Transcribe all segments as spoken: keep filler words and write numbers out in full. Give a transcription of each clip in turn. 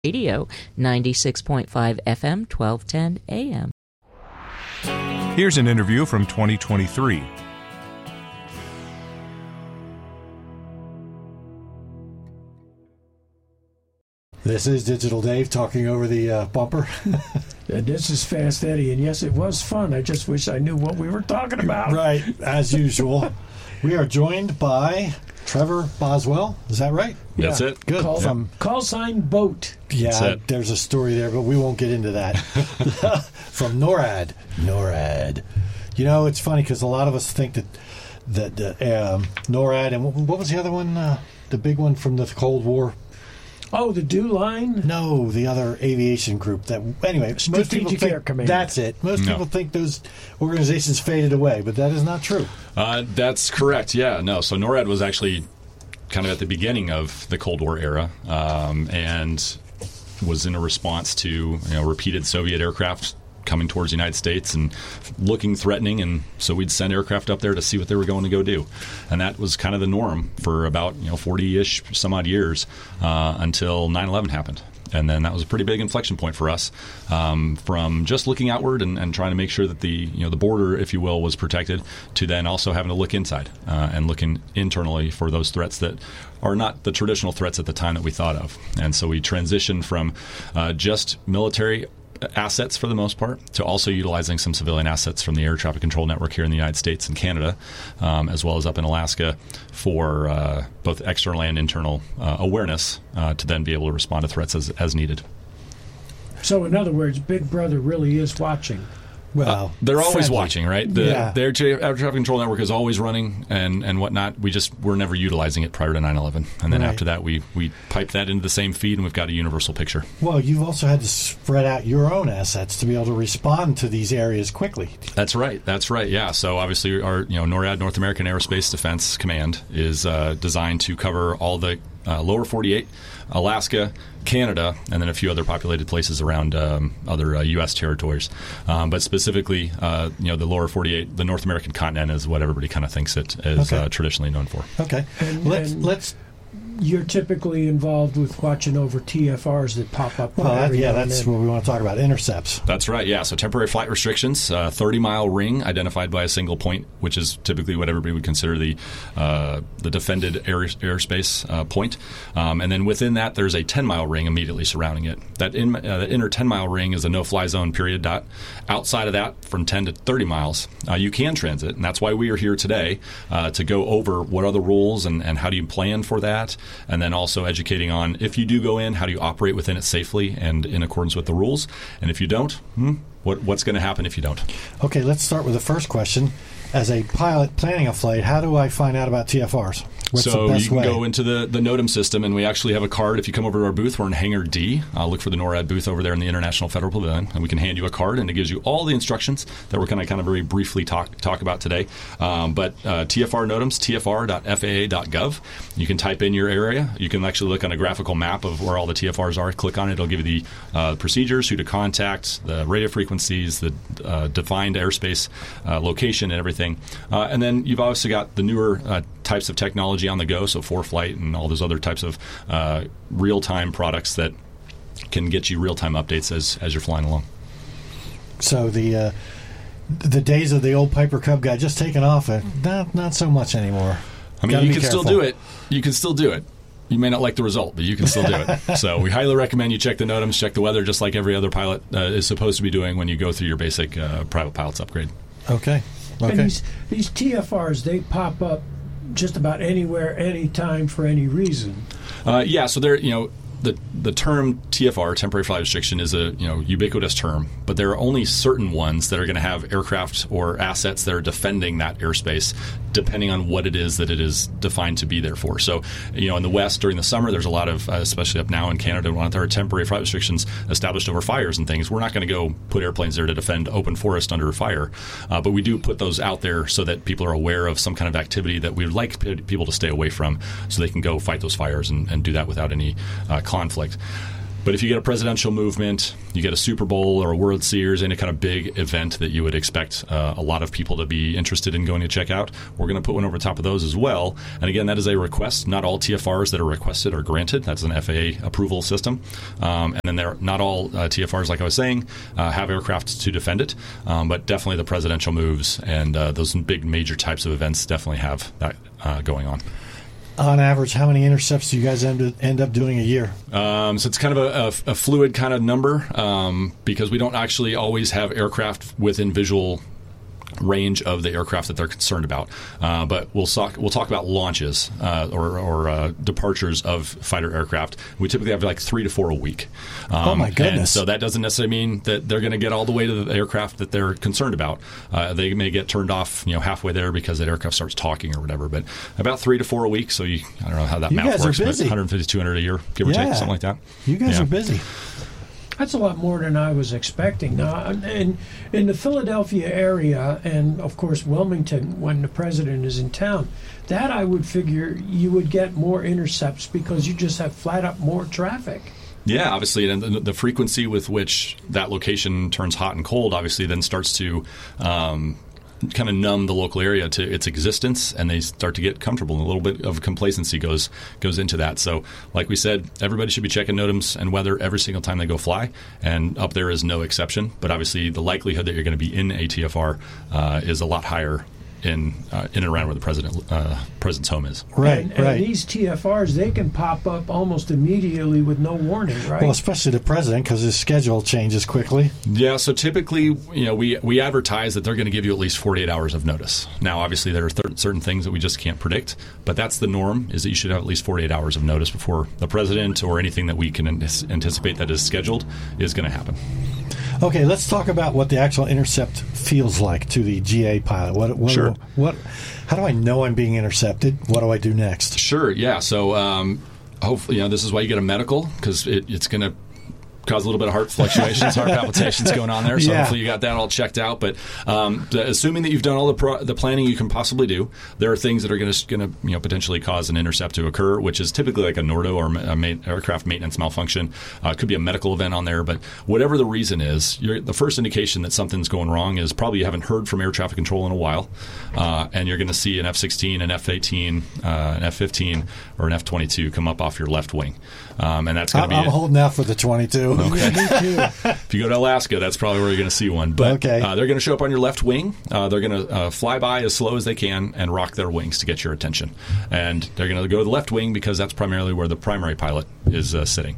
Radio, ninety-six point five F M, twelve ten A M. Here's an interview from twenty twenty-three. This is Digital Dave talking over the uh, bumper. And this is Fast Eddie, and yes, it was fun. I just wish I knew what we were talking about. Right, as usual. We are joined by Trevor Boswell. Is that right? Yeah. That's it. Good. Call, From, call sign boat. yeah, there's a story there, but we won't get into that. From NORAD. NORAD. You know, it's funny because a lot of us think that that uh, um, NORAD, and what, what was the other one? Uh, the big one from the Cold War? Oh, the DEW line? No, the other aviation group. That anyway, most people Strategic think Air Command. that's it. Most No. people think those organizations faded away, but that is not true. Uh, that's correct. Yeah, no. So NORAD was actually kind of at the beginning of the Cold War era, um, and was in a response to you know repeated Soviet aircraft coming towards the United States and looking threatening, and so we'd send aircraft up there to see what they were going to go do, and that was kind of the norm for about you know forty-ish some odd years uh, until nine eleven happened. And then that was a pretty big inflection point for us, um, from just looking outward and, and trying to make sure that the you know the border, if you will, was protected, to then also having to look inside uh, and looking internally for those threats that are not the traditional threats at the time that we thought of. And so we transitioned from uh, just military assets for the most part to also utilizing some civilian assets from the air traffic control network here in the United States and Canada, um, as well as up in Alaska for uh, both external and internal uh, awareness uh, to then be able to respond to threats as, as needed. So, in other words, Big Brother really is watching. Well, Uh, they're always friendly. watching, right? The, Yeah. the air, tra- air traffic control network is always running and, and whatnot. We just were never utilizing it prior to nine eleven. And then Right. after that, we, we piped that into the same feed, and we've got a universal picture. Well, you've also had to spread out your own assets to be able to respond to these areas quickly. That's right. That's right. Yeah. So obviously, our you know NORAD, North American Aerospace Defense Command, is uh, designed to cover all the uh, lower forty-eight, Alaska, Canada, and then a few other populated places around um, other uh, U S territories. Um, but specifically, uh, you know, the lower forty-eight, the North American continent is what everybody kind of thinks it is Okay. uh, traditionally known for. Okay, And- let's and- let's. You're typically involved with watching over T F Rs that pop up. Well, that, every yeah, now and that's then. what we want to talk about. Intercepts. That's right, yeah. So temporary flight restrictions, uh, thirty-mile ring identified by a single point, which is typically what everybody would consider the uh, the defended air, airspace uh, point. Um, and then within that, there's a ten-mile ring immediately surrounding it. That, in, uh, that inner ten-mile ring is a no-fly zone, period, dot. Outside of that, from ten to thirty miles, uh, you can transit, and that's why we are here today, uh, to go over what are the rules and, and how do you plan for that, and then also educating on if you do go in, how do you operate within it safely and in accordance with the rules, and if you don't, hmm, what, what's going to happen if you don't? Okay, let's start with the first question. As a pilot planning a flight, how do I find out about T F Rs? What's so the best you can way? go into the, the NOTAM system, and we actually have a card. If you come over to our booth, we're in Hangar D. Uh, look for the NORAD booth over there in the International Federal Pavilion, and we can hand you a card, and it gives you all the instructions that we're going to kind of very briefly talk talk about today. Um, but uh, T F R NOTAMs, T F R dot F A A dot gov. You can type in your area. You can actually look on a graphical map of where all the T F Rs are. Click on it. It'll give you the uh, procedures, who to contact, the radio frequencies, the uh, defined airspace uh, location, and everything. Uh, and then you've also got the newer uh, types of technology on the go, so ForeFlight and all those other types of uh, real-time products that can get you real-time updates as, as you're flying along. So the uh, the days of the old Piper Cub guy just taking off, uh, not not so much anymore. I mean, Gotta you be can still careful. do it. You can still do it. You may not like the result, but you can still do it. So we highly recommend you check the NOTAMs, check the weather, just like every other pilot uh, is supposed to be doing when you go through your basic uh, private pilot's upgrade. Okay. And Okay. these, these T F Rs, they pop up just about anywhere, anytime, for any reason. Uh, yeah, so there, you know, the the term T F R, temporary flight restriction, is a you know ubiquitous term, but there are only certain ones that are going to have aircraft or assets that are defending that airspace, depending on what it is that it is defined to be there for. So, you know, in the West during the summer, there's a lot of, uh, especially up now in Canada, when there are temporary flight restrictions established over fires and things. We're not going to go put airplanes there to defend open forest under fire, uh, but we do put those out there so that people are aware of some kind of activity that we would like p- people to stay away from, so they can go fight those fires and, and do that without any uh, conflict. But if you get a presidential movement, you get a Super Bowl or a World Series, any kind of big event that you would expect uh, a lot of people to be interested in going to check out, we're going to put one over top of those as well. And again, that is a request. Not all T F Rs that are requested are granted. That's an F A A approval system. Um, and then there, not all uh, T F Rs, like I was saying, uh, have aircraft to defend it. Um, but definitely the presidential moves and uh, those big major types of events definitely have that uh, going on. On average, how many intercepts do you guys end, end up doing a year? Um, so it's kind of a, a, a fluid kind of number um, because we don't actually always have aircraft within visual range of the aircraft that they're concerned about. Uh, but we'll talk we'll talk about launches uh, or, or uh, departures of fighter aircraft. We typically have like three to four a week. Um, oh, my goodness. And so that doesn't necessarily mean that they're going to get all the way to the aircraft that they're concerned about. Uh, they may get turned off, you know, halfway there because that aircraft starts talking or whatever. But about three to four a week. So you, I don't know how that you math guys works, are but busy. one hundred fifty, two hundred a year, give or Yeah. take, something like that. You guys Yeah. are busy. That's a lot more than I was expecting. Now, in in the Philadelphia area, and of course Wilmington, when the president is in town, that I would figure you would get more intercepts because you just have flat up more traffic. Yeah, obviously, and the, the frequency with which that location turns hot and cold, obviously, then starts to um, kind of numb the local area to its existence, and they start to get comfortable. And a little bit of complacency goes goes into that. So, like we said, everybody should be checking NOTAMs and weather every single time they go fly, and up there is no exception. But obviously, the likelihood that you're going to be in a T F R uh, is a lot higher in uh, in and around where the president uh, president's home is. Right, and, right. And these T F Rs, they can pop up almost immediately with no warning, right? Well, especially the president, because his schedule changes quickly. Yeah, so typically, you know, we we advertise that they're going to give you at least forty-eight hours of notice. Now, obviously, there are th- certain things that we just can't predict, but that's the norm, is that you should have at least forty-eight hours of notice before the president or anything that we can an- anticipate that is scheduled is going to happen. Okay, let's talk about what the actual intercept feels like to the G A pilot. What, what, Sure. What, how do I know I'm being intercepted? What do I do next? Sure, yeah. So um, hopefully, you know, this is why you get a medical, because it, it's going to cause a little bit of heart fluctuations, heart palpitations going on there. So Yeah. hopefully you got that all checked out. But um, the, assuming that you've done all the pro- the planning you can possibly do, there are things that are going to going to you know potentially cause an intercept to occur, which is typically like a NORDO or a ma- aircraft maintenance malfunction. Uh, it could be a medical event on there, but whatever the reason is, you're, the first indication that something's going wrong is probably you haven't heard from air traffic control in a while, uh, and you're going to see an F sixteen, an F eighteen, uh, an F fifteen, or an F twenty-two come up off your left wing, um, and that's going to I'm, be. I'm holding out for the twenty-two. Yeah, me too. If you go to Alaska, that's probably where you're going to see one. But Okay. uh, they're going to show up on your left wing. Uh, they're going to uh, fly by as slow as they can and rock their wings to get your attention. And they're going to go to the left wing because that's primarily where the primary pilot is uh, sitting.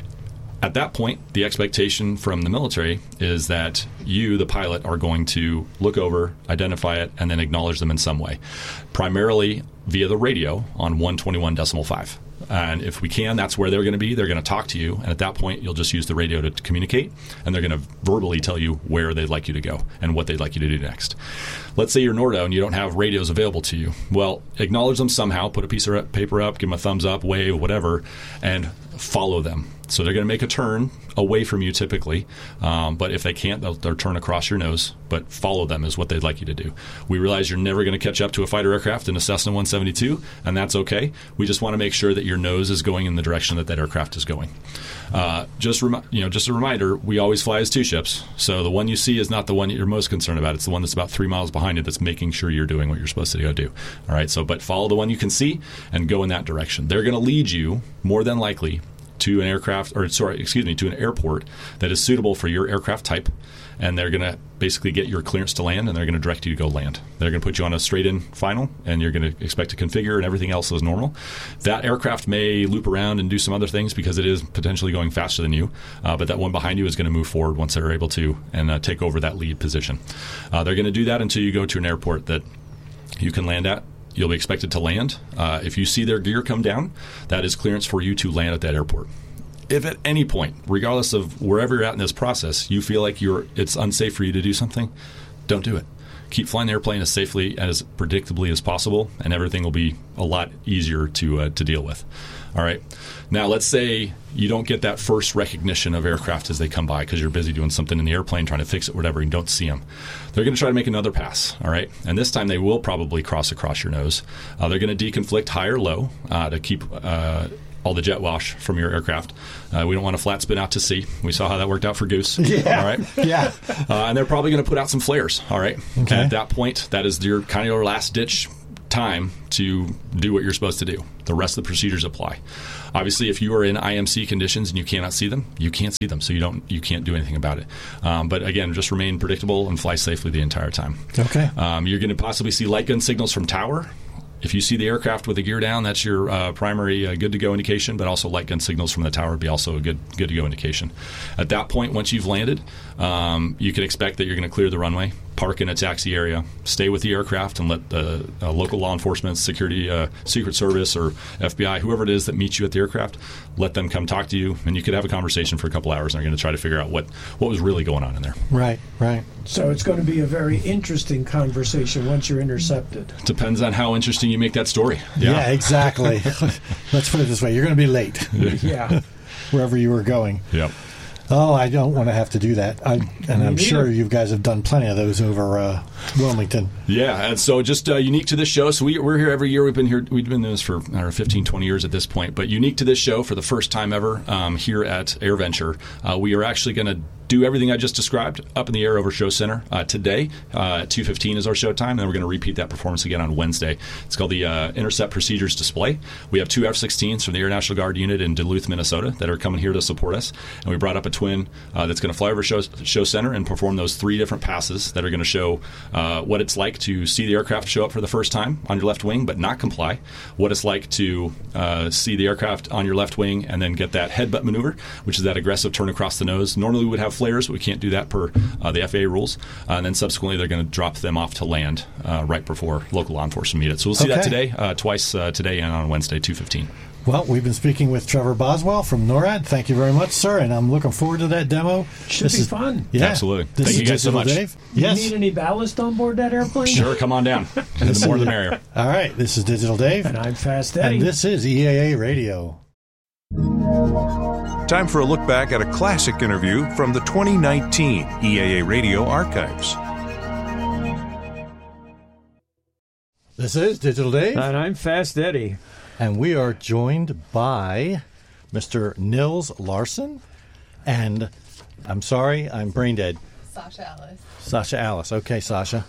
At that point, the expectation from the military is that you, the pilot, are going to look over, identify it, and then acknowledge them in some way, primarily via the radio on one twenty-one point five. And if we can, that's where they're going to be. They're going to talk to you. And at that point, you'll just use the radio to, to communicate. And they're going to verbally tell you where they'd like you to go and what they'd like you to do next. Let's say you're NORDO and you don't have radios available to you. Well, acknowledge them somehow. Put a piece of paper up, give them a thumbs up, wave, whatever, and follow them. So they're going to make a turn away from you typically. Um, but if they can't, they'll, they'll turn across your nose. But follow them is what they'd like you to do. We realize you're never going to catch up to a fighter aircraft in a Cessna one seventy-two, and that's okay. We just want to make sure that your nose is going in the direction that that aircraft is going. Uh, just remi- you know, just a reminder, we always fly as two ships. So the one you see is not the one that you're most concerned about. It's the one that's about three miles behind it that's making sure you're doing what you're supposed to go do. All right, so but follow the one you can see and go in that direction. They're going to lead you, more than likely, to an aircraft, or sorry, excuse me, to an airport that is suitable for your aircraft type, and they're going to basically get your clearance to land, and they're going to direct you to go land. They're going to put you on a straight-in final, and you're going to expect to configure, and everything else is normal. That aircraft may loop around and do some other things because it is potentially going faster than you, uh, but that one behind you is going to move forward once they're able to and uh, take over that lead position. Uh, they're going to do that until you go to an airport that you can land at. You'll be expected to land. Uh, if you see their gear come down, that is clearance for you to land at that airport. If at any point, regardless of wherever you're at in this process, you feel like you're it's unsafe for you to do something, don't do it. Keep flying the airplane as safely, as predictably as possible, and everything will be a lot easier to uh, to deal with. All right. Now, let's say you don't get that first recognition of aircraft as they come by because you're busy doing something in the airplane, trying to fix it, whatever, and you don't see them. They're going to try to make another pass, all right? And this time they will probably cross across your nose. Uh, they're going to deconflict high or low uh, to keep uh, all the jet wash from your aircraft. Uh, we don't want a flat spin out to sea. We saw how that worked out for Goose. Yeah. All right. Yeah. Uh, and they're probably going to put out some flares. All right. Okay. And at that point, that is your kind of your last ditch time to do what you're supposed to do. The rest of the procedures apply. Obviously, if you are in I M C conditions and you cannot see them, you can't see them, so you don't you can't do anything about it. Um, but again, just remain predictable and fly safely the entire time. Okay. Um, you're going to possibly see light gun signals from tower. If you see the aircraft with the gear down, that's your uh, primary uh, good-to-go indication, but also light gun signals from the tower would be also a good good-to-go indication. At that point, once you've landed, um, you can expect that you're going to clear the runway, park in a taxi area, stay with the aircraft, and let uh, uh, local law enforcement, security, uh, Secret Service, or F B I, whoever it is that meets you at the aircraft, let them come talk to you, and you could have a conversation for a couple hours, and they're going to try to figure out what, what was really going on in there. Right, right. So it's going to be a very interesting conversation once you're intercepted. Depends on how interesting you make that story. Yeah, exactly. Let's put it this way. You're going to be late Yeah. wherever you were going. Yep. Oh, I don't want to have to do that. I, and I'm neither. sure you guys have done plenty of those over uh, Wilmington. Yeah, and so just uh, unique to this show. So we, we're here every year. We've been here. We've been doing this for I don't know, fifteen, twenty years at this point. But unique to this show for the first time ever um, here at AirVenture, uh, we are actually going to do everything I just described up in the air over Show Center uh, today. Uh, at two fifteen is our show time, and then we're going to repeat that performance again on Wednesday. It's called the uh, Intercept Procedures Display. We have two F sixteens from the Air National Guard unit in Duluth, Minnesota, that are coming here to support us. And we brought up a twin uh, that's going to fly over Show, show Center and perform those three different passes that are going to show uh, what it's like to see the aircraft show up for the first time on your left wing but not comply, what it's like to uh, see the aircraft on your left wing and then get that headbutt maneuver, which is that aggressive turn across the nose. Normally we would have flares, but we can't do that per uh, the F A A rules. Uh, and then subsequently, they're going to drop them off to land uh, right before local law enforcement meet it. So we'll see Okay. that today, uh, twice uh, today and on Wednesday, two fifteen. Well, we've been speaking with Trevor Boswell from NORAD. Thank you very much, sir, and I'm looking forward to that demo. Should This be is- fun. Yeah, Absolutely. This Thank is you guys so Digital much. Dave. You Yes. need any ballast on board that airplane? Sure, come on down. The more the merrier. All right, this is Digital Dave, And I'm Fast Eddie. and this is E A A Radio. Time for a look back at a classic interview from the twenty nineteen E A A Radio archives. This is Digital Dave, And I'm Fast Eddie. and we are joined by Mister Nils Larson, and I'm sorry, I'm brain dead. Sasha Ellis. Sasha Alice. Okay, Sasha,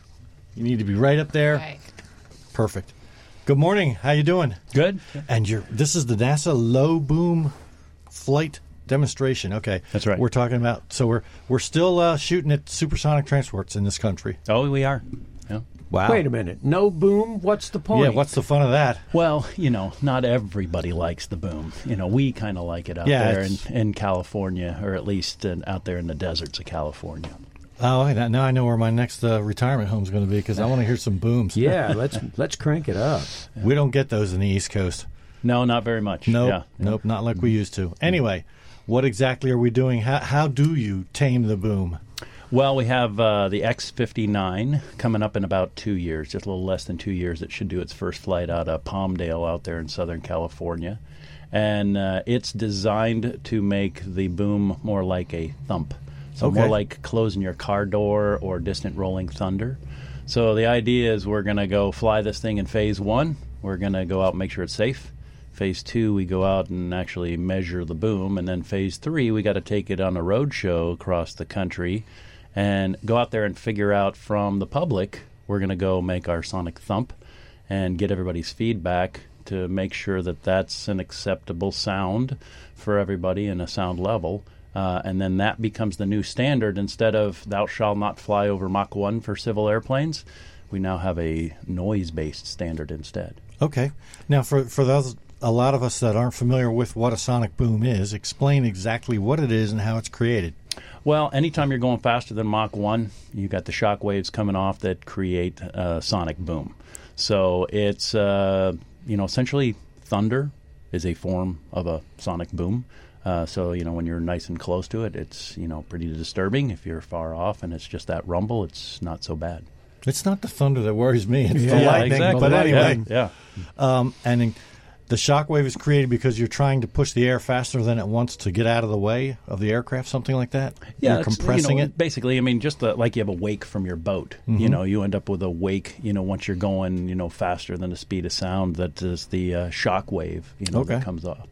you need to be right up there. Right. Perfect. Good morning. How you doing? Good. And you're this is the NASA low boom flight demonstration. Okay, That's right. We're talking about so we're we're still uh, shooting at supersonic transports in this country. Oh, we are. Yeah. Wow. Wait a minute. No boom? What's the point? Yeah. What's the fun of that? Well, you know, not everybody likes the boom. You know, we kind of like it out Yeah, there in, it's- in California, or at least in, out there in the deserts of California. Oh, okay, now I know where my next uh, retirement home is going to be because I want to hear some booms. Yeah, let's let's crank it up. We don't get those in the East Coast. No, not very much. Nope. Yeah. Nope. Not like we used to. Anyway, what exactly are we doing? How how do you tame the boom? Well, we have uh, the X fifty-nine coming up in about two years, just a little less than two years. It should do its first flight out of Palmdale out there in Southern California. And uh, it's designed to make the boom more like a thump. So Okay. more like closing your car door or distant rolling thunder. So the idea is we're going to go fly this thing in phase one. We're going to go out and make sure it's safe. Phase two, we go out and actually measure the boom. And then phase three, we got to take it on a road show across the country and go out there and figure out from the public, we're going to go make our sonic thump and get everybody's feedback to make sure that that's an acceptable sound for everybody and a sound level. Uh, and then that becomes the new standard. Instead of thou shalt not fly over Mach one for civil airplanes, we now have a noise-based standard instead. Okay. Now, for for those a lot of us that aren't familiar with what a sonic boom is, explain exactly what it is and how it's created. Well, anytime you're going faster than Mach one, you got the shock waves coming off that create a sonic boom. So it's, uh, you know, essentially thunder is a form of a sonic boom. Uh, so, you know, when you're nice and close to it, it's, you know, pretty disturbing. If you're far off and it's just that rumble, it's not so bad. It's not the thunder that worries me; it's the Yeah, lightning. exactly. But Yeah, anyway, yeah. um, and in, the shock wave is created because you're trying to push the air faster than it wants to get out of the way of the aircraft, something like that. Yeah, you're it's, compressing you know, it. Basically, I mean, just the, like you have a wake from your boat. Mm-hmm. You know, you end up with a wake. You know, once you're going, you know, faster than the speed of sound, that is the uh, shock wave. You know, Okay. that comes off.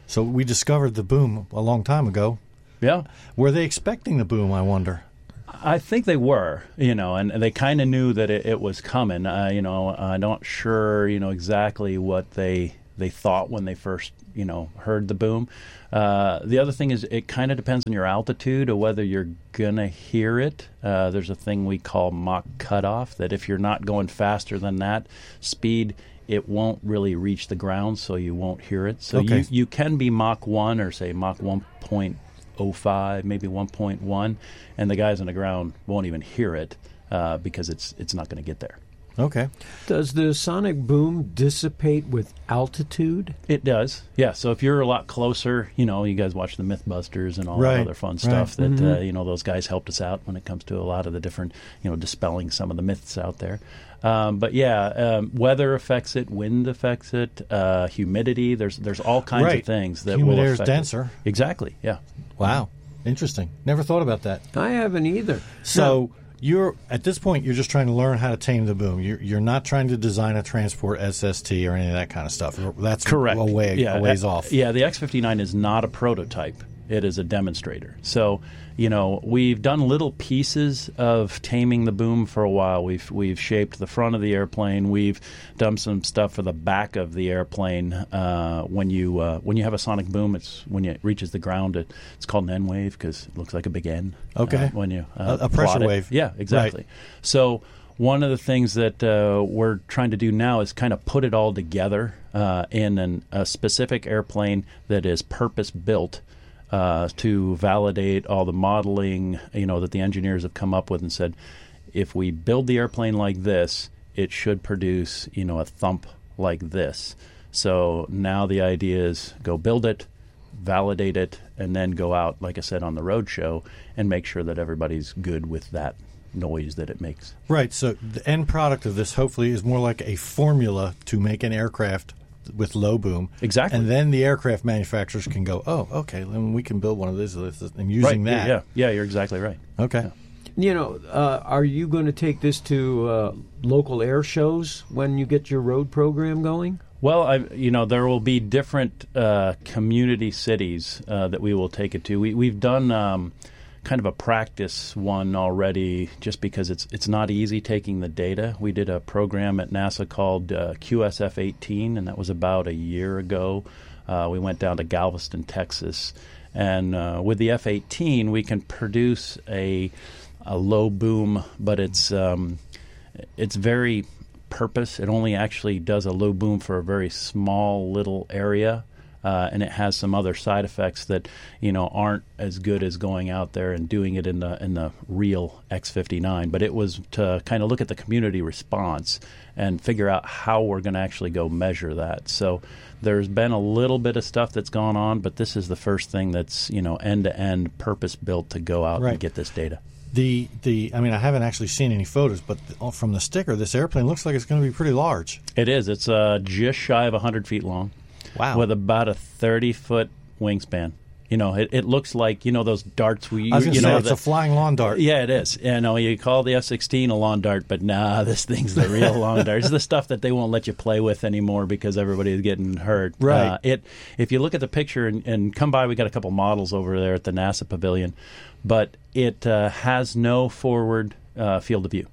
So we discovered the boom a long time ago. Yeah. Were they expecting the boom, I wonder? I think they were, you know, and they kind of knew that it, it was coming. Uh, you know, I'm not sure, you know, exactly what they they thought when they first, you know, heard the boom. Uh, the other thing is it kind of depends on your altitude or whether you're going to hear it. Uh, there's a thing we call Mach cutoff, that if you're not going faster than that speed, it won't really reach the ground, so you won't hear it. So Okay. you, you can be Mach one or, say, Mach one point oh five, maybe one point one, and the guys on the ground won't even hear it uh, because it's it's not going to get there. Okay. Does the sonic boom dissipate with altitude? It does, yeah. So if you're a lot closer, you know, you guys watch the Mythbusters and all Right, that other fun right. stuff. That Mhm. uh, you know, those guys helped us out when it comes to a lot of the different, you know, dispelling some of the myths out there. Um, but yeah, um, weather affects it, wind affects it, uh, humidity. There's there's all kinds Right. of things that Humid will air's affect it. denser. Exactly, yeah. Wow. Interesting. Never thought about that. I haven't either. So you're at this point, you're just trying to learn how to tame the boom. You're, you're not trying to design a transport S S T or any of that kind of stuff. That's Correct. a, way, yeah, a ways uh, off. Yeah, the X fifty-nine is not a prototype. It is a demonstrator. So, you know, we've done little pieces of taming the boom for a while. We've we've shaped the front of the airplane. We've done some stuff for the back of the airplane. Uh, when you uh, when you have a sonic boom, it's when it reaches the ground. It, it's called an N wave because it looks like a big N. Okay. Uh, when you uh, A- a pressure plot it. wave. Yeah, exactly. Right. So one of the things that uh, we're trying to do now is kind of put it all together uh, in an, a specific airplane that is purpose-built uh, to validate all the modeling, you know, that the engineers have come up with and said, if we build the airplane like this, it should produce, you know, a thump like this. So now the idea is go build it, validate it, and then go out, like I said, on the road show and make sure that everybody's good with that noise that it makes. Right. So the end product of this hopefully is more like a formula to make an aircraft with low boom. Exactly. And then the aircraft manufacturers can go, oh, okay, then we can build one of these and using right. that. Yeah, yeah, you're exactly right. Okay. You know, uh, are you going to take this to uh, local air shows when you get your road program going? Well, I, you know, there will be different uh, community cities uh, that we will take it to. We, we've done um, kind of a practice one already, just because it's it's not easy taking the data. We did a program at NASA called uh, Q S F eighteen, and that was about a year ago. Uh, we went down to Galveston, Texas, and uh, with the F eighteen, we can produce a a low boom, but it's um, it's very purpose. It only actually does a low boom for a very small little area, uh, and it has some other side effects that, you know, aren't as good as going out there and doing it in the in the real X fifty-nine. But it was to kind of look at the community response and figure out how we're going to actually go measure that. So there's been a little bit of stuff that's gone on, but this is the first thing that's, you know, end to end purpose built to go out Right. and get this data. The the I mean, I haven't actually seen any photos, but the, from the sticker, this airplane looks like it's going to be pretty large. It is. It's uh, just shy of one hundred feet long. Wow. With about a thirty-foot wingspan. You know, it, it looks like, you know, those darts we I was going you to say, know, it's the- a flying lawn dart. Yeah, it is. You know, you call the F sixteen a lawn dart, but nah, this thing's the real lawn dart. It's the stuff that they won't let you play with anymore because everybody is getting hurt. Right. Uh, it. If you look at the picture and, and come by, we got a couple models over there at the NASA Pavilion, but it uh, has no forward uh, field of view.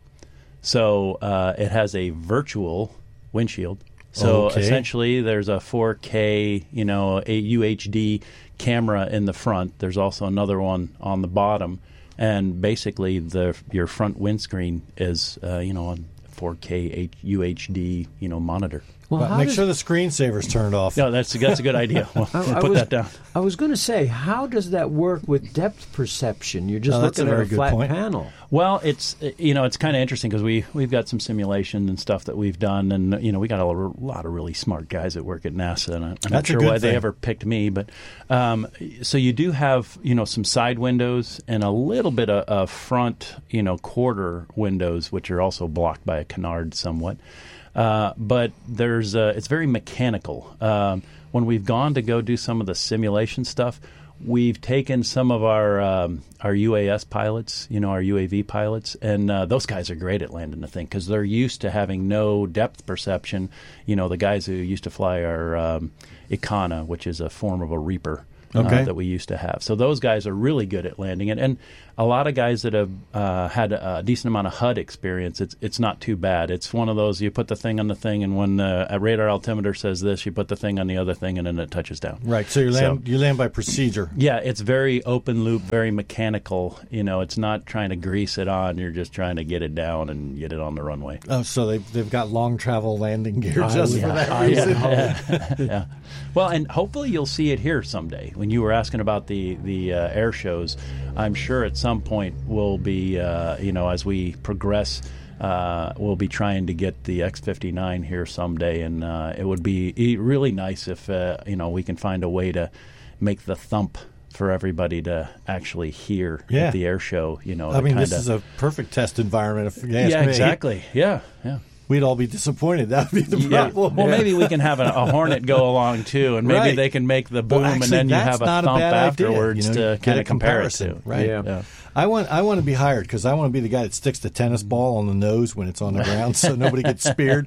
So uh, it has a virtual windshield. So Okay. essentially, there's a four K, you know, a U H D camera in the front. There's also another one on the bottom, and basically, the your front windscreen is, uh, you know, a four K H- U H D, you know, monitor. Well, But how make does- sure the screensaver's turned off. No, that's that's a good idea. We'll, I- we'll I put was- that down. I was going to say, how does that work with depth perception? You're just Oh, that's looking a at very a good flat point. panel. Well, it's you know it's kind of interesting because we we've got some simulation and stuff that we've done, and you know we got a lot of really smart guys that work at NASA, and I- I'm not That's a sure good why they thing. ever picked me, but um, so you do have you know some side windows and a little bit of, of front you know quarter windows, which are also blocked by a canard somewhat. Uh, but there's uh, it's very mechanical. Um, when we've gone to go do some of the simulation stuff, we've taken some of our um, our U A S pilots, you know, our U A V pilots, and uh, those guys are great at landing the thing because they're used to having no depth perception. You know, the guys who used to fly our um, Icana, which is a form of a Reaper. Okay. Uh, that we used to have. So those guys are really good at landing it. And a lot of guys that have uh, had a decent amount of H U D experience, it's it's not too bad. It's one of those, you put the thing on the thing, and when uh, a radar altimeter says this, you put the thing on the other thing, and then it touches down. Right, so you land, So- you land by procedure. Yeah, it's very open loop, very mechanical. You know, it's not trying to grease it on. You're just trying to get it down and get it on the runway. Oh, so they've, they've got long travel landing gear I just would- for that I would reason. hope. Yeah. Well, and hopefully you'll see it here someday. When you were asking about the the uh, air shows, I'm sure at some point we'll be, uh, you know, as we progress, uh, we'll be trying to get the X fifty-nine here someday, and uh, it would be e- really nice if uh, you know we can find a way to make the thump for everybody to actually hear Yeah. at the air show. You know, I to mean, this kinda- is a perfect test environment. If you ask yeah, me. exactly. Yeah, yeah. We'd all be disappointed. That would be the Yeah. problem. Well, maybe we can have a, a Hornet go along too, and maybe Right. they can make the boom, Well, and actually, then you that's have a not a thump bad idea, afterwards you know, to get kind a of compare it comparison, to. right. Yeah. Yeah. I want I want to be hired because I want to be the guy that sticks the tennis ball on the nose when it's on the ground, so nobody gets speared.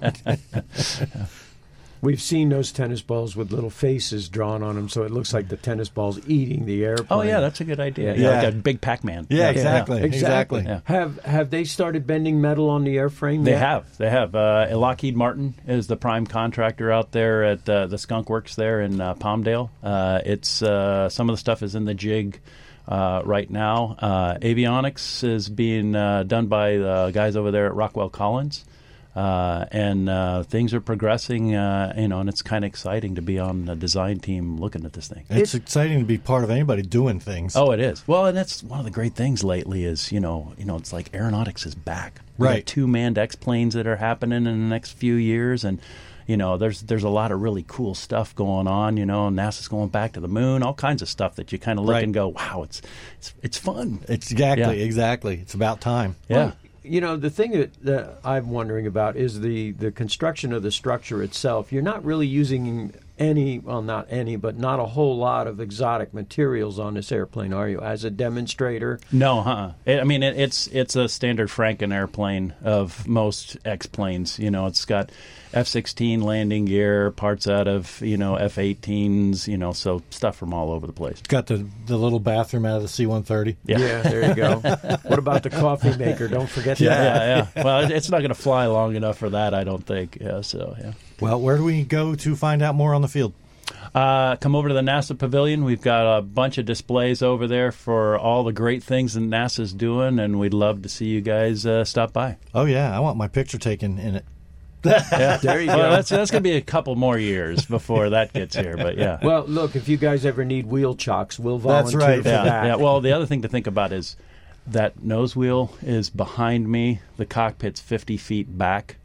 We've seen those tennis balls with little faces drawn on them, so it looks like the tennis ball's eating the airplane. Oh yeah, that's a good idea. Yeah. Yeah, like a big Pac-Man. Yeah, exactly, exactly. exactly. Yeah. Have have they started bending metal on the airframe They yet? have. They have. Uh, Lockheed Martin is the prime contractor out there at uh, the Skunk Works there in uh, Palmdale. Uh, it's uh, some of the stuff is in the jig uh, right now. Uh, avionics is being uh, done by the guys over there at Rockwell Collins. Uh, and uh, things are progressing, uh, you know, and it's kind of exciting to be on the design team looking at this thing. It's exciting to be part of anybody doing things. Oh, it is. Well, and that's one of the great things lately is, you know, you know, it's like aeronautics is back. We got Right. two manned X planes that are happening in the next few years, and you know, there's there's a lot of really cool stuff going on. You know, NASA's going back to the moon, all kinds of stuff that you kind of look Right. and go, wow, it's it's it's fun. It's exactly, Yeah. exactly. It's about time. Yeah. Well, you know, the thing that, that I'm wondering about is the, the construction of the structure itself. You're not really using any, well, not any, but not a whole lot of exotic materials on this airplane, are you? As a demonstrator, No, huh? It, I mean, it, it's it's a standard Franken airplane of most X planes. You know, it's got F sixteen landing gear, parts out of you know F eighteens. You know, so stuff from all over the place. It's got the, the little bathroom out of the C one thirty. Yeah. there you go. What about the coffee maker? Don't forget that. Yeah, yeah. Well, it- it's not going to fly long enough for that, I don't think. Yeah, so yeah. Well, where do we go to find out more on the field? Uh, come over to the NASA Pavilion. We've got a bunch of displays over there for all the great things that NASA's doing, and we'd love to see you guys uh, stop by. Oh, yeah. I want my picture taken in it. Yeah. There you Well, go. that's that's going to be a couple more years before that gets here, but yeah. Well, look, if you guys ever need wheel chocks, we'll That's volunteer right. for yeah, that. yeah. Well, the other thing to think about is that nose wheel is behind me. The cockpit's fifty feet back.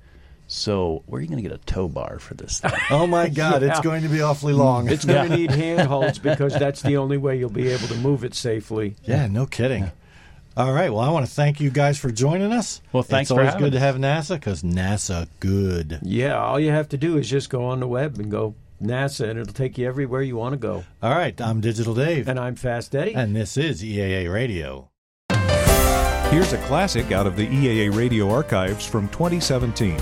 So where are you going to get a tow bar for this thing? Oh, my God. It's Yeah. going to be awfully long. It's going to need handholds because that's the only way you'll be able to move it safely. Yeah, no kidding. All right. Well, I want to thank you guys for joining us. Well, thanks It's for always having good to us. have NASA because NASA good. Yeah, all you have to do is just go on the web and go NASA, and it'll take you everywhere you want to go. All right. I'm Digital Dave. And I'm Fast Eddie. And this is E A A Radio. Here's a classic out of the E A A Radio archives from twenty seventeen.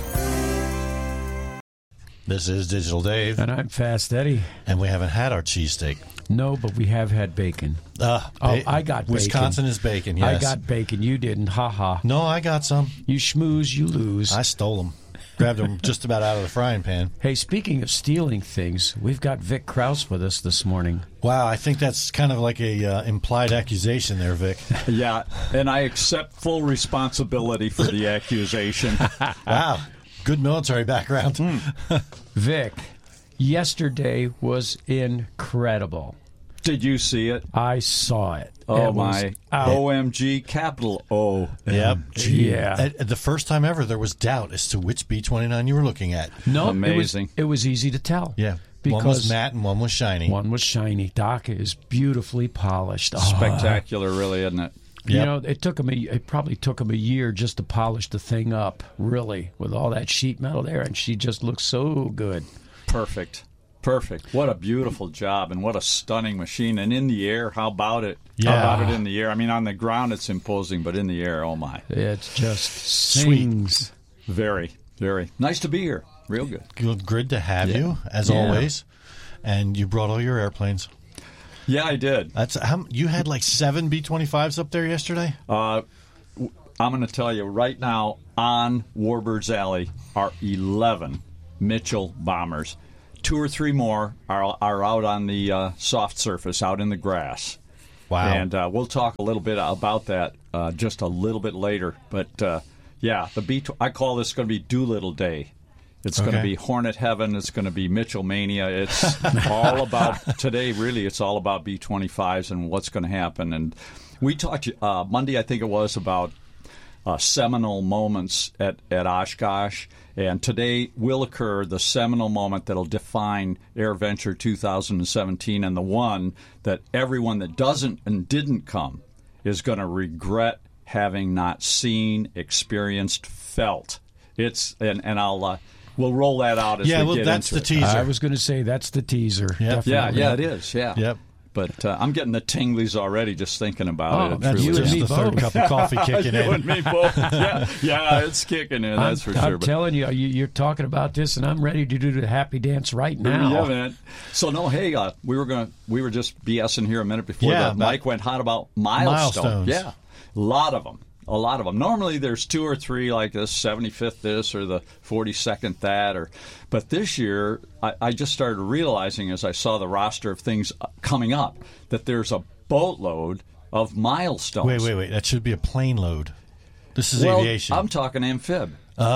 This is Digital Dave. And I'm Fast Eddie. And we haven't had our cheesesteak. No, but we have had bacon. Uh, Oh, I got bacon. Wisconsin is bacon, yes. I got bacon. You didn't. Ha ha. No, I got some. You schmooze, you lose. I stole them. Grabbed them just about out of the frying pan. Hey, speaking of stealing things, we've got Vic Krause with us this morning. Wow, I think that's kind of like a uh, implied accusation there, Vic. Yeah, and I accept full responsibility for the accusation. Wow, good military background. Vic, yesterday was incredible. Did you see it? I saw it. Oh, It was my. out. O M G, capital O. Yep. Yeah. At, at the first time ever, there was doubt as to which B twenty-nine you were looking at. No, Amazing. It was, it was easy to tell. Yeah. Because one was matte and one was shiny. one was shiny. Doc is beautifully polished. Oh, Spectacular, really, isn't it? You Yep. know, it took him. A, it probably took him a year just to polish the thing up, really, with all that sheet metal there, and she just looks so good. Perfect. Perfect. What a beautiful job, and what a stunning machine. And in the air, how about it? Yeah. How about it in the air? I mean, on the ground it's imposing, but in the air, oh my. It just sings. Very, very. Nice to be here. Real good. Good, good to have Yeah. you, as Yeah. always. And you brought all your airplanes. Yeah, I did. That's how you had like seven B twenty-fives up there yesterday. Uh, w- I'm going to tell you right now, on Warbird's Alley are eleven Mitchell bombers. Two or three more are are out on the uh, soft surface, out in the grass. Wow. And uh, we'll talk a little bit about that uh, just a little bit later. But uh, yeah, the B. I call this going to be Doolittle Day. It's going to Okay. be Hornet Heaven. It's going to be Mitchell Mania. It's all about today. Really, it's all about B twenty-fives and what's going to happen. And we talked uh, Monday, I think it was, about uh, seminal moments at at Oshkosh. And today will occur the seminal moment that'll define AirVenture two thousand seventeen, and the one that everyone that doesn't and didn't come is going to regret having not seen, experienced, felt. It's and and I'll uh, we'll roll that out as Yeah, we well, get that's into the it. teaser. I was going to say that's the teaser. Yep. Yeah, Definitely. yeah, it is. Yeah. Yep. But uh, I'm getting the tinglies already just thinking about Oh, it. It That's You truly and just me the third both. cup of coffee kicking you in. and me both. Yeah, yeah, it's kicking in. That's I'm, for I'm sure. But- telling you, you, you're talking about this, and I'm ready to do the happy dance right now. Yeah, man. So no, hey, uh, we were going to we were just BSing here a minute before Yeah, the about- mic went hot about milestones. Milestones. Yeah, a lot of them. A lot of them. Normally, there's two or three like this, seventy-fifth this or the forty-second that, or. But this year, I, I just started realizing as I saw the roster of things coming up that there's a boatload of milestones. Wait, wait, wait. That should be a plane load. This is Well, aviation. I'm talking amphib.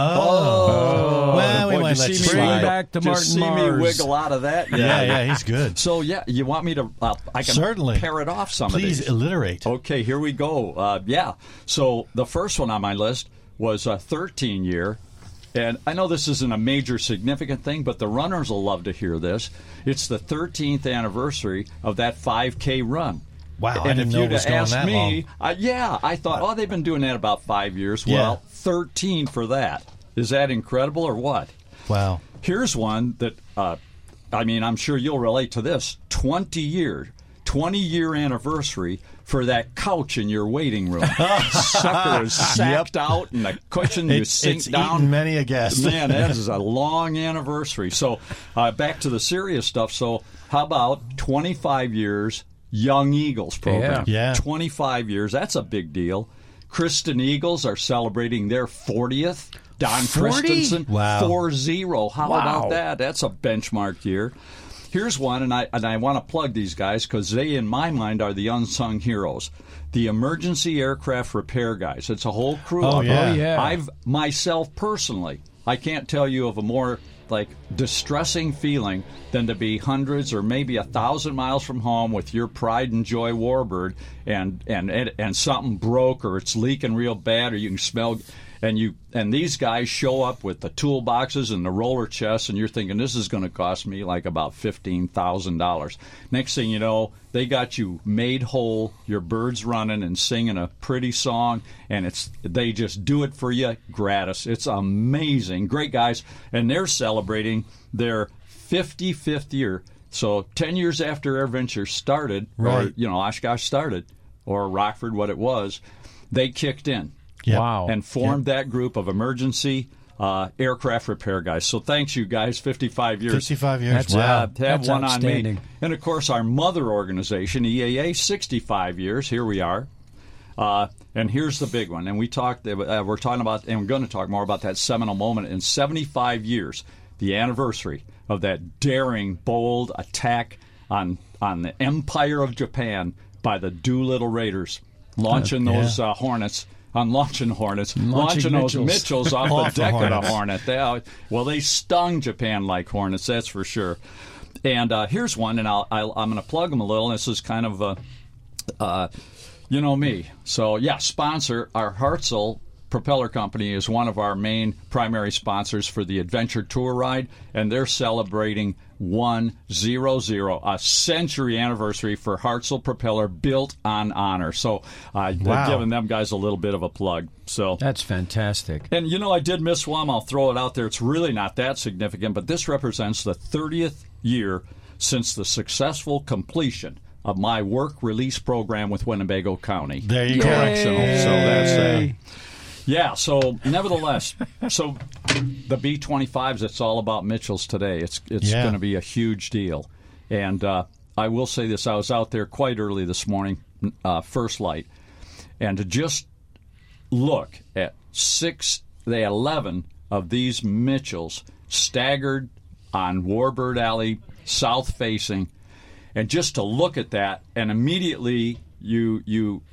Oh. Well, we Boy, might did you let see slide. me Bring back to just Martin see me Mars. wiggle out of that. Yeah, yeah, he's good. So yeah, you want me to? Uh, I can Certainly. pair it off some Please of these. alliterate. Okay, here we go. Uh, yeah. So the first one on my list was a thirteen year. And I know this isn't a major significant thing, but the runners will love to hear this. It's the thirteenth anniversary of that five K run. Wow, I and didn't if know you'd it was have going asked that me, long. uh, yeah, I thought, oh, they've been doing that about five years. Yeah. Well, thirteen for that. Is that incredible or what? Wow. Here's one that, uh, I mean, I'm sure you'll relate to this. twenty year, twenty year anniversary for that couch in your waiting room. Sucker is sacked out and the cushion you It's, sink it's down. eaten many a guest. Man, that is a long anniversary. So uh, back to the serious stuff. So how about twenty-five years Young Eagles program? Yeah. Yeah. twenty-five years. That's a big deal. Kristen Eagles are celebrating their fortieth. Don forty? Christensen, Wow. four zero. How Wow. about that? That's a benchmark year. Here's one, and I and I want to plug these guys because they, in my mind, are the unsung heroes. The emergency aircraft repair guys. It's a whole crew. Oh, of yeah. them. Oh, yeah. I've myself personally, I can't tell you of a more like distressing feeling than to be hundreds or maybe a thousand miles from home with your pride and joy Warbird, and and and, and something broke or it's leaking real bad or you can smell. And you and these guys show up with the toolboxes and the roller chests, and you're thinking this is going to cost me like about fifteen thousand dollars. Next thing you know, they got you made whole. Your bird's running and singing a pretty song, and it's they just do it for you gratis. It's amazing, great guys, and they're celebrating their fifty-fifth year. So ten years after AirVenture started, or Right. you know Oshkosh started, or Rockford, what it was, they kicked in. Yep. Wow. And formed that group of emergency uh, aircraft repair guys. So thanks, you guys. fifty-five years. fifty-five years. That's, wow. Uh, to have That's one on me. outstanding. And of course, our mother organization, E A A, sixty-five years. Here we are. Uh, and here's the big one. And we talked. Uh, we're talking about, and we're going to talk more about that seminal moment in seventy-five years, the anniversary of that daring, bold attack on on the Empire of Japan by the Doolittle Raiders, launching Uh, yeah. those uh, Hornets. On launching Hornets, Launching launching those Mitchells. Mitchells off Off the the deck of the Hornets. Hornet. They, uh, well, they stung Japan like hornets, that's for sure. And uh, here's one, and I'll, I'll, I'm going to plug them a little. This is kind of, uh, uh, you know me. So, yeah, sponsor, our Hartzell Propeller Company is one of our main primary sponsors for the Adventure Tour Ride, and they're celebrating one hundred, a century anniversary for Hartzell Propeller, built on honor. So uh, Wow. they're giving them guys a little bit of a plug. So That's fantastic. and, you know, I did miss one. I'll throw it out there. It's really not that significant, but this represents the thirtieth year since the successful completion of my work release program with Winnebago County. There you go. Correctional. So that's uh, yeah. So nevertheless, so the B twenty-fives. It's all about Mitchells today. It's it's Yeah. going to be a huge deal. And uh, I will say this: I was out there quite early this morning, uh, first light, and to just look at six, the eleven of these Mitchells staggered on Warbird Alley, south facing. And just to look at that, and immediately you you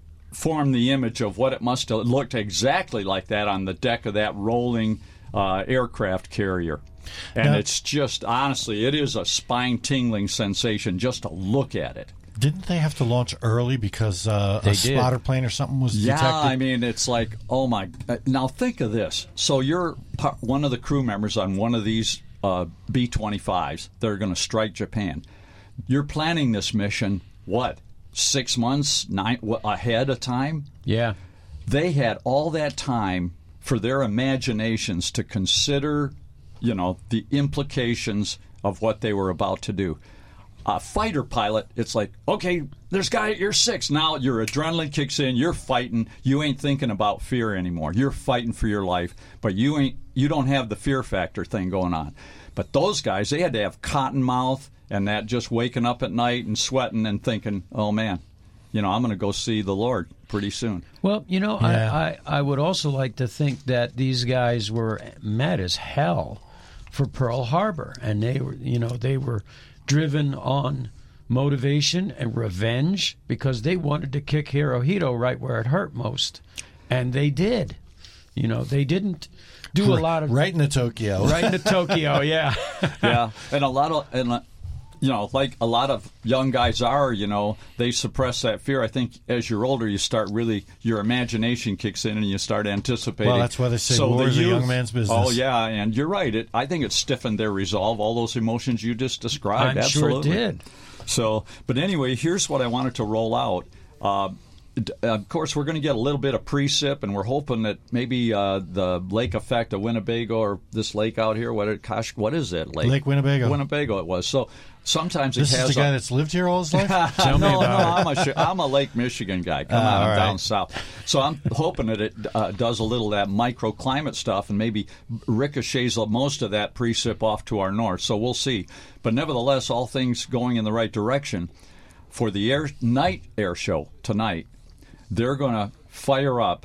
form the image of what it must have looked exactly like that on the deck of that rolling uh, aircraft carrier. And Now- it's just, honestly, it is a spine-tingling sensation just to look at it. Didn't they have to launch early because uh, a They did. spotter plane or something was Yeah, detected? I mean, it's like, oh my. Uh, now think of this. So you're par- one of the crew members on one of these uh, B twenty-fives that are going to strike Japan. You're planning this mission, what, six months nine, what, ahead of time? Yeah. They had all that time for their imaginations to consider, you know, the implications of what they were about to do. A fighter pilot, it's like, okay, there's guy at your six. Now your adrenaline kicks in. You're fighting. You ain't thinking about fear anymore. You're fighting for your life, but you ain't. You don't have the fear factor thing going on. But those guys, they had to have cotton mouth and that just waking up at night and sweating and thinking, oh man, you know, I'm going to go see the Lord pretty soon. Well, you know, Yeah. I, I, I would also like to think that these guys were mad as hell for Pearl Harbor, and they were, you know, they were driven on motivation and revenge because they wanted to kick Hirohito right where it hurt most, and they did. You know, they didn't do a lot of right into Tokyo. right into Tokyo. Yeah, Yeah, and a lot of and uh, you know, like a lot of young guys are, you know, they suppress that fear. I think as you're older, you start really, your imagination kicks in and you start anticipating. Well, that's why they say So war the is a youth- young man's business. Oh yeah, and you're right. It, I think it stiffened their resolve. All those emotions you just described. I'm sure it absolutely. did. So, but anyway, here's what I wanted to roll out. Uh, d- of course, we're going to get a little bit of precip, and we're hoping that maybe uh, the lake effect of Winnebago or this lake out here, what it, gosh, what is it? Lake, Lake Winnebago. Winnebago it was. So sometimes This it has is the guy a, that's lived here all his life? Tell me no, no, about I'm a, Chi- I'm a Lake Michigan guy. Come Ah, on, all I'm right. down south. So I'm hoping that it uh, does a little of that microclimate stuff and maybe ricochets most of that precip off to our north. So we'll see. But nevertheless, all things going in the right direction. For the air, night air show tonight, they're going to fire up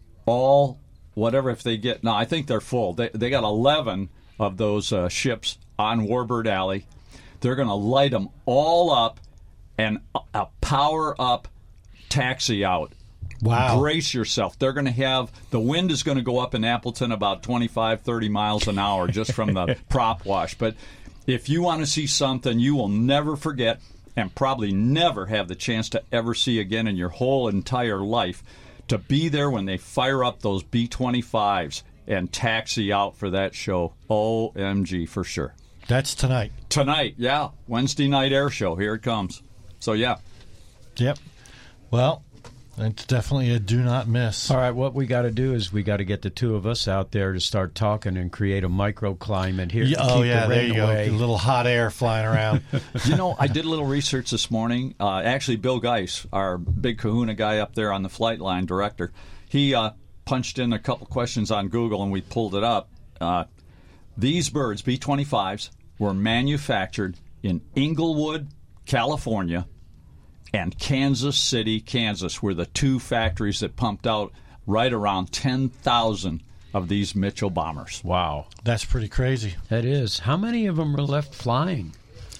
all whatever if they get. No, I think they're full. They they got eleven of those uh, ships on Warbird Alley. They're going to light them all up and a, a power up taxi out. Wow. Brace yourself. They're going to have the wind is going to go up in Appleton about twenty-five, thirty miles an hour just from the prop wash. But if you want to see something you will never forget and probably never have the chance to ever see again in your whole entire life, to be there when they fire up those B twenty-fives and taxi out for that show. O M G for sure. That's tonight. Tonight, yeah. Wednesday night air show. Here it comes. So, yeah. Yep. Well, it's definitely a do not miss. All right, what we got to do is we got to get the two of us out there to start talking and create a microclimate here. Yeah, to oh, keep yeah, the there rain you away. go. A little hot air flying around. You know, I did a little research this morning. Uh, actually, Bill Geis, our big kahuna guy up there on the flight line director, he uh, punched in a couple questions on Google and we pulled it up. Uh, these birds, B twenty-fives, were manufactured in Inglewood, California, and Kansas City, Kansas, were the two factories that pumped out right around ten thousand of these Mitchell bombers. Wow, That's pretty crazy. that is. How many of them are left flying?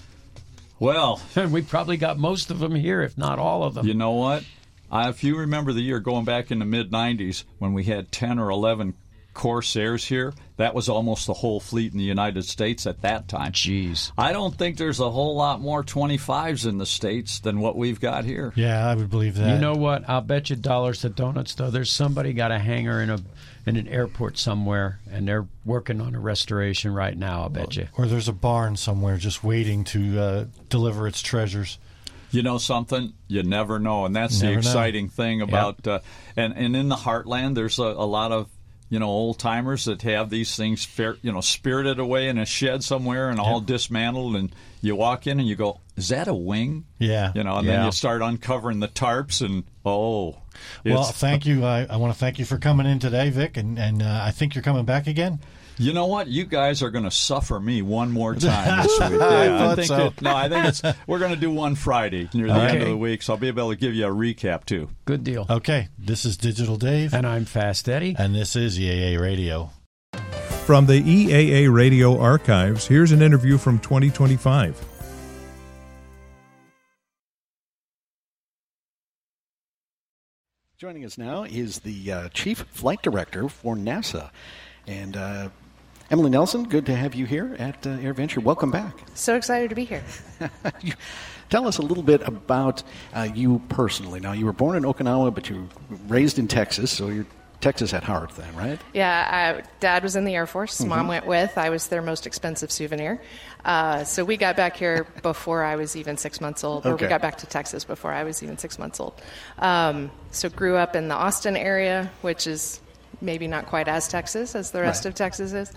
Well, And we probably got most of them here, if not all of them. you know what? Uh, if you remember the year going back in the mid nineties when we had ten or eleven Corsairs here, that was almost the whole fleet in the United States at that time. Jeez. I don't think there's a whole lot more twenty-fives in the States than what we've got here. Yeah, I would believe that. You know what? I'll bet you dollars to donuts, though. There's somebody got a hangar in a in an airport somewhere, and they're working on a restoration right now. I'll bet you. Or there's a barn somewhere just waiting to uh, deliver its treasures. You know something? You never know, and that's Never the know. exciting thing about. Uh, and and in the heartland, there's a, a lot of you know, old timers that have these things, fair, you know, spirited away in a shed somewhere and all Yep. dismantled, and you walk in and you go, "Is that a wing?" Yeah. You know, and Yeah. then you start uncovering the tarps, and oh, Well, it's- thank you. I, I want to thank you for coming in today, Vic, and, and uh, I think you're coming back again. You know what? You guys are going to suffer me one more time this week. I Yeah, thought think so. it- no, I think it's we're going to do one Friday near the Okay. end of the week, so I'll be able to give you a recap too. Good deal. Okay, this is Digital Dave, And I'm Fast Eddie. and this is E A A Radio. From the E A A Radio archives, here's an interview from twenty twenty-five. Joining us now is the uh, Chief Flight Director for NASA. And uh, Emily Nelson, good to have you here at uh, AirVenture. Welcome back. So excited to be here. You- Tell us a little bit about uh, you personally. Now, you were born in Okinawa, but you were raised in Texas, so you're Texas at heart then, right? Yeah, I, Dad was in the Air Force. Mhm. Mom went with. I was their most expensive souvenir. Uh, so we got back here before I was even six months old, or Okay. we got back to Texas before I was even six months old. Um, so grew up in the Austin area, which is maybe not quite as Texas as the rest Right. of Texas is.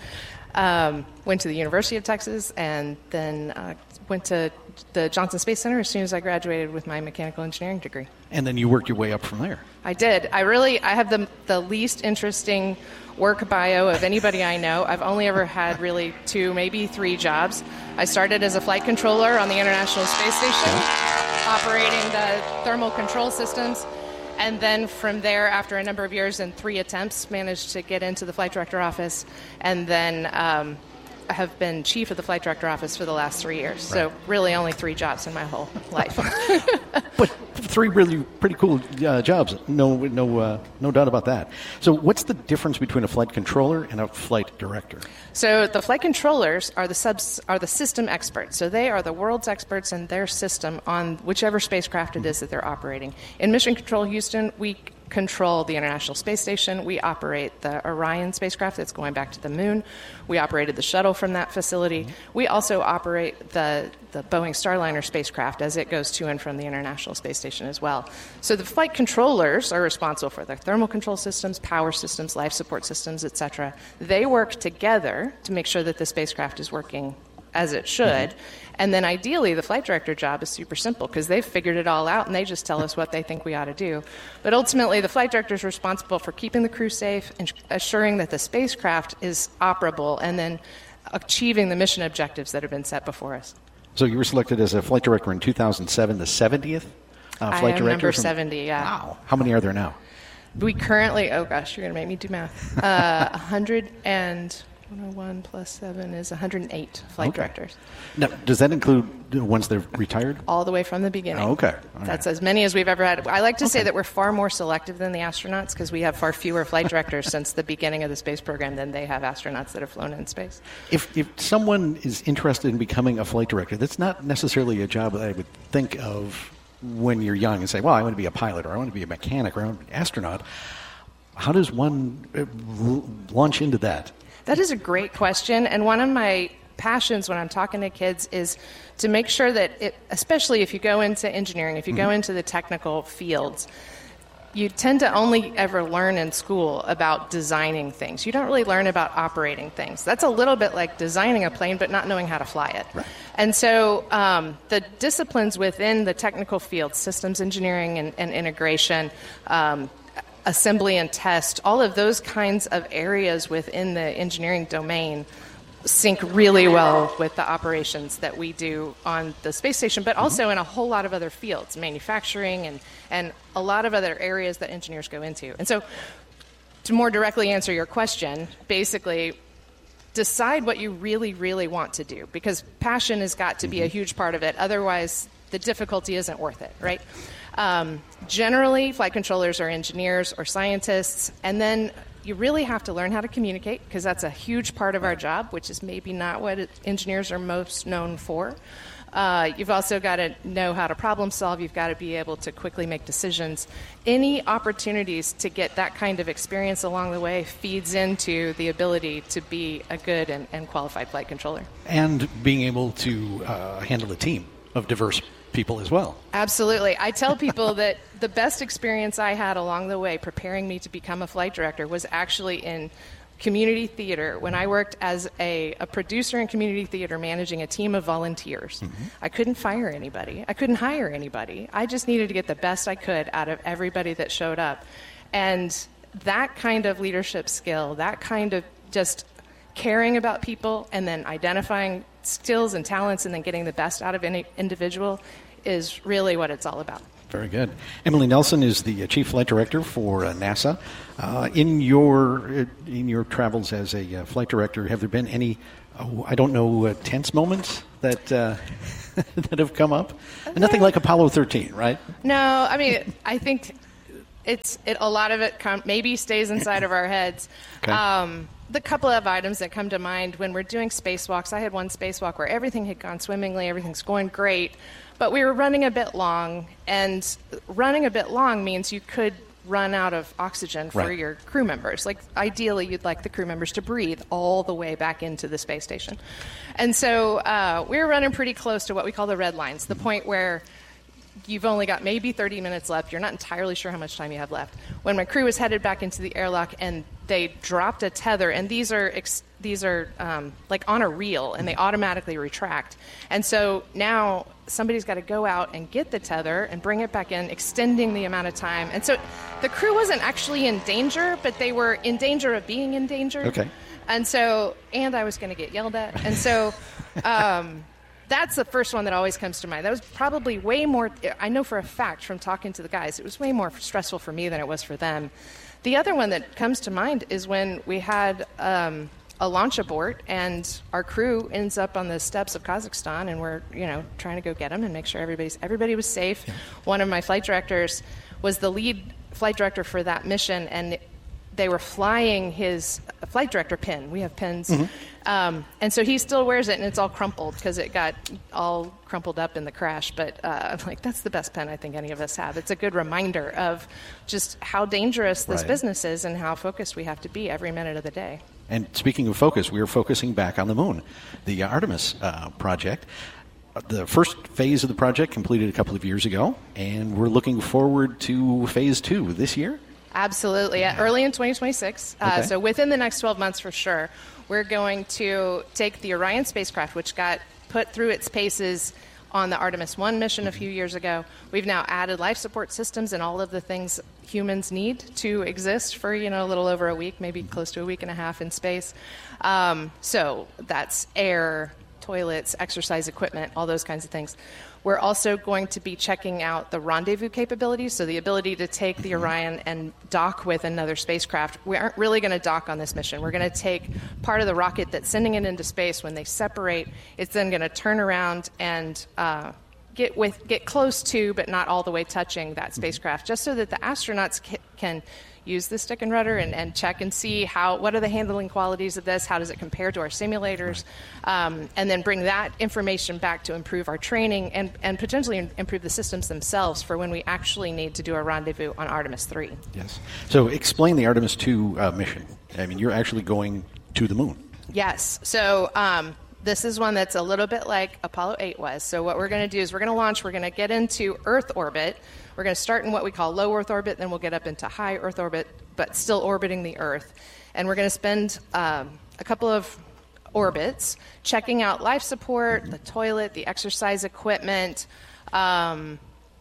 Um, went to the University of Texas, and then uh, went to the Johnson Space Center as soon as I graduated with my mechanical engineering degree. And then you worked your way up from there. I did. I really, I have the the least interesting work bio of anybody I know. I've only ever had really two, maybe three jobs. I started as a flight controller on the International Space Station, operating the thermal control systems. And then from there, after a number of years and three attempts, managed to get into the flight director office. And then um, I have been chief of the flight director office for the last three years. So really only three jobs in my whole life. But three really pretty cool uh, jobs. No, no, uh, no doubt about that. So, what's the difference between a flight controller and a flight director? So the flight controllers are the subs are the system experts. So they are the world's experts in their system on whichever spacecraft it is that they're operating. In Mission Control Houston, we control the International Space Station. We operate the Orion spacecraft that's going back to the moon. We operated the shuttle from that facility. We also operate the the Boeing Starliner spacecraft as it goes to and from the International Space Station as well. So the flight controllers are responsible for the thermal control systems, power systems, life support systems, et cetera. They work together to make sure that the spacecraft is working as it should. Mm-hmm. And then ideally, the flight director job is super simple because they've figured it all out and they just tell us what they think we ought to do. But ultimately, the flight director is responsible for keeping the crew safe and assuring that the spacecraft is operable and then achieving the mission objectives that have been set before us. So, you were selected as a flight director in two thousand seven, the seventieth uh, I flight am director. number from- seventy, yeah. Wow. How many are there now? We currently, oh gosh, you're going to make me do math. Uh, one hundred and one oh one plus seven is one hundred eight flight Okay. directors. Now, does that include the ones that have retired? All the way from the beginning. Oh, okay. All That's right. as many as we've ever had. I like to say that we're far more selective than the astronauts because we have far fewer flight directors since the beginning of the space program than they have astronauts that have flown in space. If, if someone is interested in becoming a flight director, that's not necessarily a job that I would think of when you're young and say, well, I want to be a pilot or I want to be a mechanic or I want to be an astronaut. How does one uh, l- launch into that? That is a great question, and one of my passions when I'm talking to kids is to make sure that, it, especially if you go into engineering, if you go into the technical fields, you tend to only ever learn in school about designing things. You don't really learn about operating things. That's a little bit like designing a plane but not knowing how to fly it. Right. And so um, the disciplines within the technical field, systems engineering and, and integration, um, assembly and test, all of those kinds of areas within the engineering domain sync really well with the operations that we do on the space station, but also in a whole lot of other fields, manufacturing and, and a lot of other areas that engineers go into. And so to more directly answer your question, basically decide what you really, really want to do, because passion has got to be a huge part of it. Otherwise, the difficulty isn't worth it, right? Um, generally, flight controllers are engineers or scientists, and then you really have to learn how to communicate, because that's a huge part of our job, which is maybe not what it, engineers are most known for. Uh, you've also got to know how to problem solve. You've got to be able to quickly make decisions. Any opportunities to get that kind of experience along the way feeds into the ability to be a good and, and qualified flight controller. And being able to uh, handle a team of diverse people as well. Absolutely. I tell people that the best experience I had along the way preparing me to become a flight director was actually in community theater when I worked as a, a producer in community theater managing a team of volunteers. Mm-hmm. I couldn't fire anybody. I couldn't hire anybody. I just needed to get the best I could out of everybody that showed up. And that kind of leadership skill, that kind of just caring about people and then identifying skills and talents and then getting the best out of any individual is really what it's all about. Very good. Emily Nelson is the Chief Flight Director for uh, NASA. Uh, in your in your travels as a uh, flight director, have there been any, oh, I don't know, uh, tense moments that uh, that have come up? Okay. Nothing like Apollo thirteen, right? No, I mean, I think it's it, a lot of it com- maybe stays inside of our heads. Okay. Um, the couple of items that come to mind when we're doing spacewalks, I had one spacewalk where everything had gone swimmingly, everything's going great, but we were running a bit long, and running a bit long means you could run out of oxygen for right. your crew members. Like, ideally, you'd like the crew members to breathe all the way back into the space station. And so uh, we were running pretty close to what we call the red lines, the point where you've only got maybe thirty minutes left. You're not entirely sure how much time you have left. When my crew was headed back into the airlock and they dropped a tether, and these are ex- these are um, like on a reel, and they automatically retract. And so now somebody's got to go out and get the tether and bring it back in, extending the amount of time. And so the crew wasn't actually in danger, but they were in danger of being in danger. Okay. And so, and I was going to get yelled at. And so um, that's the first one that always comes to mind. That was probably way more, I know for a fact from talking to the guys, it was way more stressful for me than it was for them. The other one that comes to mind is when we had um, a launch abort and our crew ends up on the steppes of Kazakhstan, and we're, you know, trying to go get them and make sure everybody's everybody was safe. Yeah. One of my flight directors was the lead flight director for that mission, and they were flying his flight director pin. We have pins. Mm-hmm. Um, and so he still wears it, and it's all crumpled because it got all crumpled up in the crash. But uh, I'm like, that's the best pen I think any of us have. It's a good reminder of just how dangerous this right. business is and how focused we have to be every minute of the day. And speaking of focus, we are focusing back on the moon, the Artemis uh, project. The first phase of the project completed a couple of years ago, and we're looking forward to phase two this year. Absolutely. Yeah. Early in twenty twenty-six. Uh, okay. So within the next twelve months for sure, we're going to take the Orion spacecraft, which got put through its paces on the Artemis one mission a few years ago. We've now added life support systems and all of the things humans need to exist for, you know, a little over a week, maybe close to a week and a half in space. Um, so that's air, toilets, exercise equipment, all those kinds of things. We're also going to be checking out the rendezvous capabilities, so the ability to take the Orion and dock with another spacecraft. We aren't really going to dock on this mission. We're going to take part of the rocket that's sending it into space. When they separate, it's then going to turn around and uh, get with get close to, but not all the way touching that spacecraft, just so that the astronauts ca- can use the stick and rudder and, and check and see how what are the handling qualities of this, how does it compare to our simulators, um, and then bring that information back to improve our training and, and potentially improve the systems themselves for when we actually need to do a rendezvous on Artemis three. Yes. So explain the Artemis two uh, mission. I mean, you're actually going to the moon. Yes. So um, this is one that's a little bit like Apollo eight was. So what we're going to do is we're going to launch, we're going to get into Earth orbit. We're going to start in what we call low Earth orbit, then we'll get up into high Earth orbit, but still orbiting the Earth. And we're going to spend um, a couple of orbits checking out life support, the toilet, the exercise equipment, um,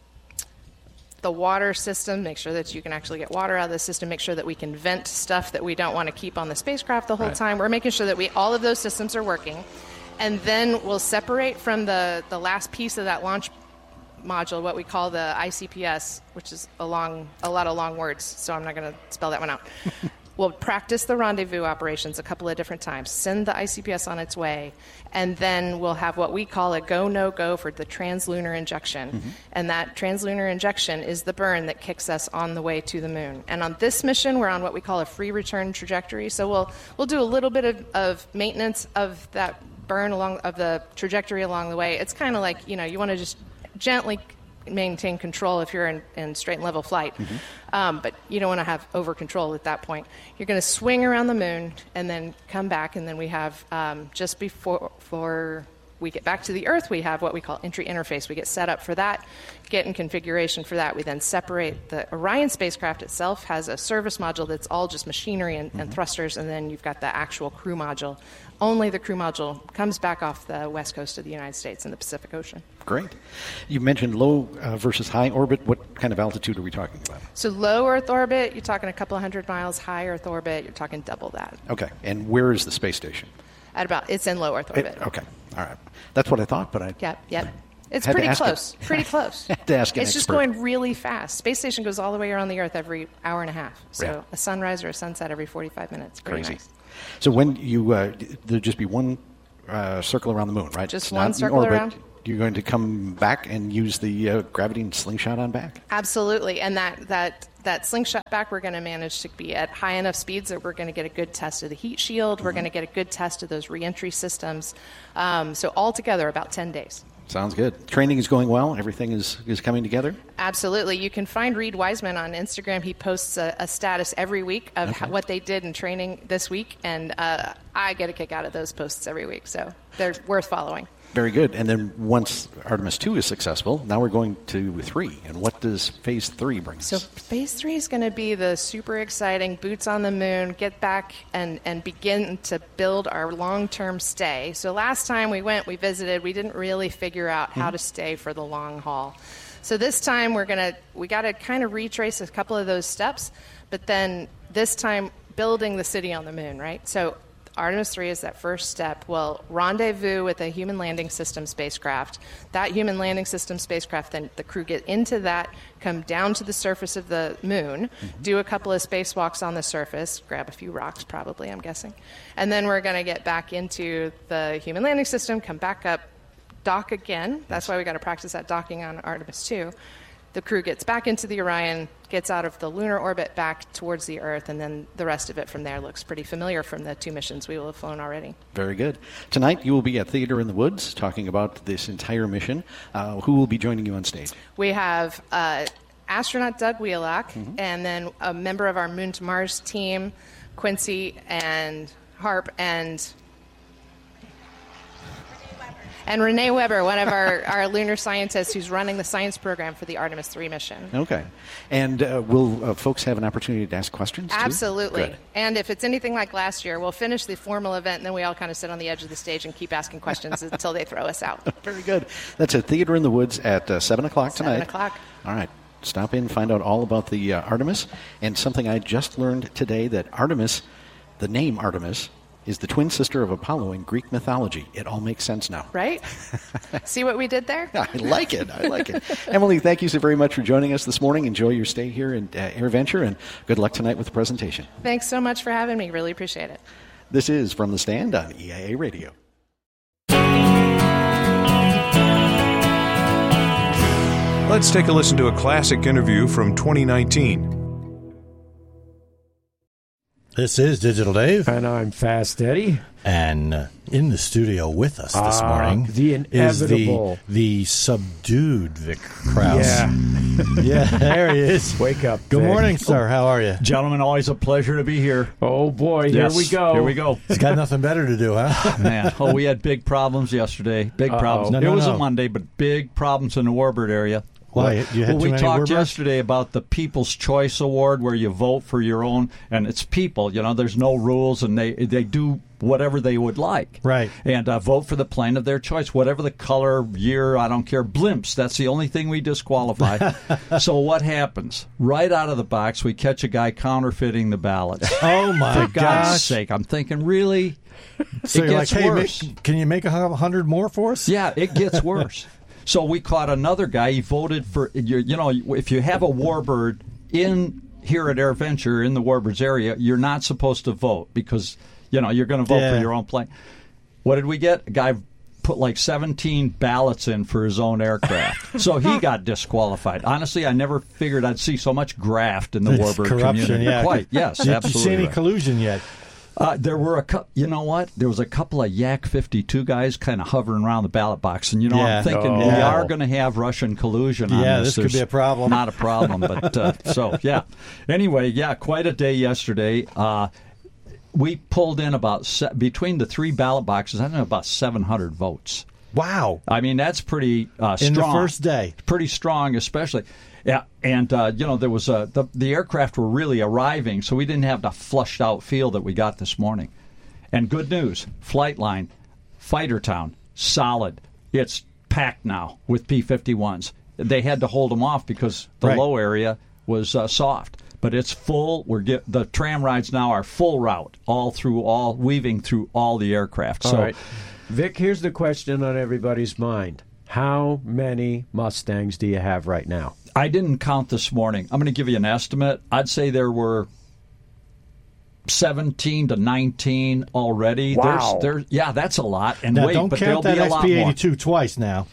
the water system, make sure that you can actually get water out of the system, make sure that we can vent stuff that we don't want to keep on the spacecraft the whole right. time. We're making sure that we all of those systems are working. And then we'll separate from the, the last piece of that launch module, what we call the I C P S, which is a long, a lot of long words, so I'm not going to spell that one out. We'll practice the rendezvous operations a couple of different times, send the I C P S on its way, and then we'll have what we call a go, no go for the translunar injection. Mm-hmm. And that translunar injection is the burn that kicks us on the way to the moon. And on this mission, we're on what we call a free return trajectory. So we'll we'll do a little bit of, of maintenance of that burn along of the trajectory along the way. It's kind of like, you know, you want to just gently maintain control if you're in, in straight and level flight. Mm-hmm. Um, but you don't want to have over control at that point. You're going to swing around the moon and then come back, and then we have um, just before for we get back to the Earth, we have what we call entry interface. We get set up for that, get in configuration for that. We then separate. The Orion spacecraft itself has a service module that's all just machinery and, mm-hmm. and thrusters, and then you've got the actual crew module. Only the crew module comes back off the west coast of the United States in the Pacific Ocean. Great. You mentioned low uh, versus high orbit. What kind of altitude are we talking about? So low Earth orbit, you're talking a couple of hundred miles. High Earth orbit, you're talking double that. Okay. And where is the space station? At about, it's in low Earth orbit. It, okay. All right. That's what I thought, but I... Yep, yep. It's Had pretty close. It. Pretty close. Had to ask an It's just expert. going really fast. Space station goes all the way around the Earth every hour and a half. So Yeah. a sunrise or a sunset every forty-five minutes. Pretty Crazy. nice. So when you... Uh, there'd just be one uh, circle around the moon, right? Just It's one not in circle orbit. around. You're going to come back and use the uh, gravity and slingshot on back? Absolutely. And that, that, that slingshot back, we're going to manage to be at high enough speeds that we're going to get a good test of the heat shield. We're going to get a good test of those reentry systems. Um, so altogether, about ten days. Sounds good. Training is going well. Everything is, is coming together? Absolutely. You can find Reed Wiseman on Instagram. He posts a, a status every week of Okay. how, what they did in training this week, and uh, I get a kick out of those posts every week, so they're worth following. Very good. And then once Artemis two is successful, now we're going to three. And what does phase three bring us? So phase three is going to be the super exciting boots on the moon, get back and, and begin to build our long-term stay. So last time we went, we visited, we didn't really figure out how to stay for the long haul. So this time we're going to, we got to kind of retrace a couple of those steps, but then this time building the city on the moon, right? So Artemis three is that first step. We'll rendezvous with a human landing system spacecraft. That human landing system spacecraft, then the crew get into that, come down to the surface of the moon, mm-hmm. do a couple of spacewalks on the surface, grab a few rocks probably, I'm guessing. And then we're going to get back into the human landing system, come back up, dock again. That's why we got to practice that docking on Artemis two. The crew gets back into the Orion, gets out of the lunar orbit back towards the Earth, and then the rest of it from there looks pretty familiar from the two missions we will have flown already. Very good. Tonight you will be at Theater in the Woods talking about this entire mission. Uh, who will be joining you on stage? We have uh, astronaut Doug Wheelock, Mm-hmm. and then a member of our Moon to Mars team, Quincy and Harp, and and Renee Weber, one of our, our lunar scientists who's running the science program for the Artemis three mission. Okay. And uh, will uh, folks have an opportunity to ask questions, too? Absolutely. Good. And if it's anything like last year, we'll finish the formal event, and then we all kind of sit on the edge of the stage and keep asking questions until they throw us out. Very good. That's at Theater in the Woods at uh, seven o'clock tonight. seven o'clock. All right. Stop in, find out all about the uh, Artemis. And something I just learned today, that Artemis, the name Artemis, is the twin sister of Apollo in Greek mythology. It all makes sense now. Right? See what we did there? I like it. I like it. Emily, thank you so very much for joining us this morning. Enjoy your stay here in uh, AirVenture, and good luck tonight with the presentation. Thanks so much for having me. Really appreciate it. This is From the Stand on E I A Radio. Let's take a listen to a classic interview from twenty nineteen. This is Digital Dave. And I'm Fast Eddie. And uh, in the studio with us this Ah, morning the is the, inevitable. the subdued Vic Krause. Yeah. Yeah, there he is. Wake up, Good Vic. morning, sir. How are you? Gentlemen, always a pleasure to be here. Oh, boy. Yes, Here we go. Here we go. He's got nothing better to do, huh? Man, oh, we had big problems yesterday. Big Uh-oh. problems. No, it no, was no. a Monday, but big problems in the Warbird area. Why? You had well, too we many talked Warbirds? yesterday about the People's Choice Award, where you vote for your own, and it's people. You know, there's no rules, and they they do whatever they would like. Right. And uh, vote for the plane of their choice, whatever the color, year, I don't care. Blimps, that's the only thing we disqualify. So what happens? Right out of the box, we catch a guy counterfeiting the ballots. Oh, my For God's gosh. sake, I'm thinking, really? So it you're gets like, hey, worse. make, can you make a hu- hundred more for us? Yeah, it gets worse. So we caught another guy. He voted for, you, you know, if you have a Warbird in here at AirVenture in the Warbird's area, you're not supposed to vote because, you know, you're going to vote Yeah. for your own plane. What did we get? A guy put like seventeen ballots in for his own aircraft. So he got disqualified. Honestly, I never figured I'd see so much graft in the It's Warbird corruption, community. yeah. Quite, yes, Did you absolutely. see any right. collusion yet? Uh, there were a couple, you know what? There was a couple of Yak fifty-two guys kind of hovering around the ballot box, and you know, Yeah. I'm thinking Oh. we Yeah. are going to have Russian collusion on Yeah, this. this could There's be a problem. Not a problem, but uh, so yeah. Anyway, yeah, quite a day yesterday. Uh, we pulled in about se- between the three ballot boxes, I don't know, about seven hundred votes. Wow. I mean, that's pretty uh, strong. In the first day. Pretty strong, especially. Yeah, and, uh, you know, there was a, the, the aircraft were really arriving, so we didn't have the flushed-out feel that we got this morning. And good news, Flightline, Fightertown, solid. It's packed now with P fifty-ones. They had to hold them off because the Right. low area was uh, soft. But it's full. We're get, the tram rides now are full route, all through all, weaving through all the aircraft. So, All right. Vic, here's the question on everybody's mind. How many Mustangs do you have right now? I didn't count this morning. I'm going to give you an estimate. I'd say there were seventeen to nineteen already. Wow. There's, there's, yeah, that's a lot. And Now, wait, don't but there'll count that be a X lot P more. eighty-two twice now.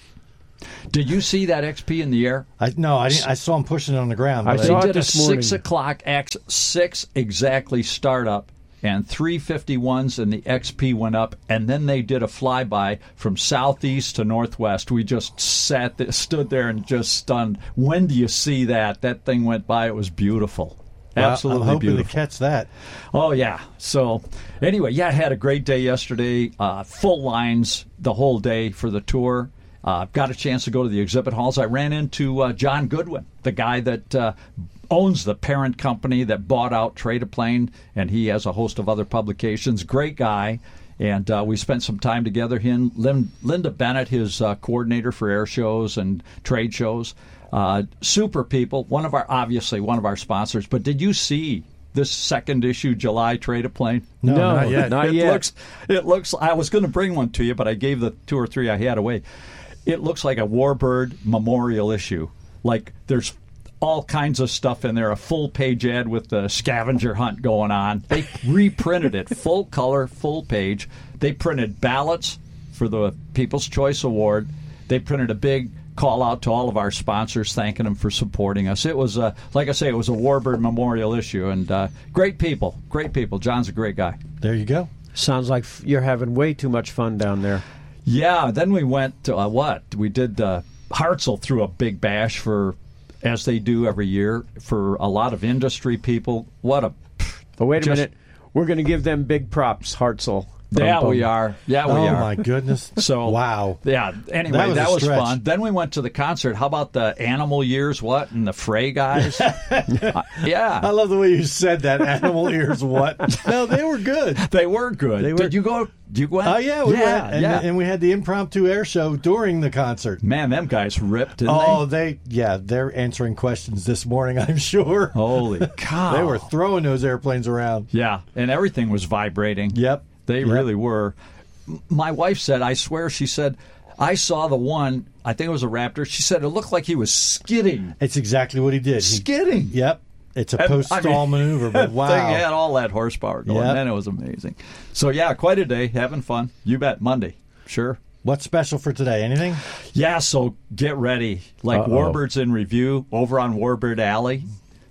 Did you see that X P in the air? I No, I didn't. I saw him pushing it on the ground. I but saw They it did a this morning. six o'clock X, six exactly startup, and three fifty-ones, and the X P went up, and then they did a flyby from southeast to northwest. We just sat there, stood there and just stunned. When do you see that? That thing went by. It was beautiful. Well, Absolutely I'm hoping beautiful. to catch that. Oh, yeah. So, anyway, yeah, I had a great day yesterday. Uh, full lines the whole day for the tour. Uh, got a chance to go to the exhibit halls. I ran into uh, John Goodwin, the guy that uh, owns the parent company that bought out Trade-A-Plane, and he has a host of other publications. Great guy. And uh, we spent some time together. Him, Lin, Linda Bennett, his uh, coordinator for air shows and trade shows. Uh, super people. One of our, obviously, one of our sponsors. But did you see this second issue July Trade-A-Plane? No, not yet. Not it yet. Looks, it looks. I was going to bring one to you, but I gave the two or three I had away. It looks like a Warbird memorial issue. Like there's all kinds of stuff in there. A full page ad with the scavenger hunt going on. They reprinted it, full color, full page. They printed ballots for the People's Choice Award. They printed a big call out to all of our sponsors, thanking them for supporting us. It was, uh, like I say, it was a Warbird memorial issue, and uh, great people, great people. John's a great guy. There you go. Sounds like f- you're having way too much fun down there. Yeah, then we went to uh, what? We did uh, Hartzell threw a big bash for, as they do every year, for a lot of industry people. What a. But wait a Just- minute. We're going to give them big props, Hartzell. Yeah, Bum, we bum. are. Yeah, we Oh, are. my goodness. So wow. Yeah. Anyway, That was that a was, stretch. fun. Then we went to the concert. How about the Animal Years? What and the Fray guys? uh, yeah, I love the way you said that. Animal ears, what? No, they were good. they were good. They were- Did you go? You went? Oh, yeah, we yeah, went. And, yeah. and we had the impromptu air show during the concert. Man, them guys ripped, didn't Oh, they? they, yeah, they're answering questions this morning, I'm sure. Holy cow! They were throwing those airplanes around. Yeah, and everything was vibrating. Yep. They Yep. really were. M- My wife said, I swear, she said, I saw the one, I think it was a Raptor. She said it looked like he was skidding. It's exactly what he did. He- Skidding. Yep. It's a And, post-stall I mean, maneuver, but that wow. thing had all that horsepower going, Yep. and it was amazing. So, yeah, quite a day, having fun. You bet, Monday. Sure. What's special for today? Anything? Yeah, so get ready. Like Uh-oh. Warbirds in Review over on Warbird Alley.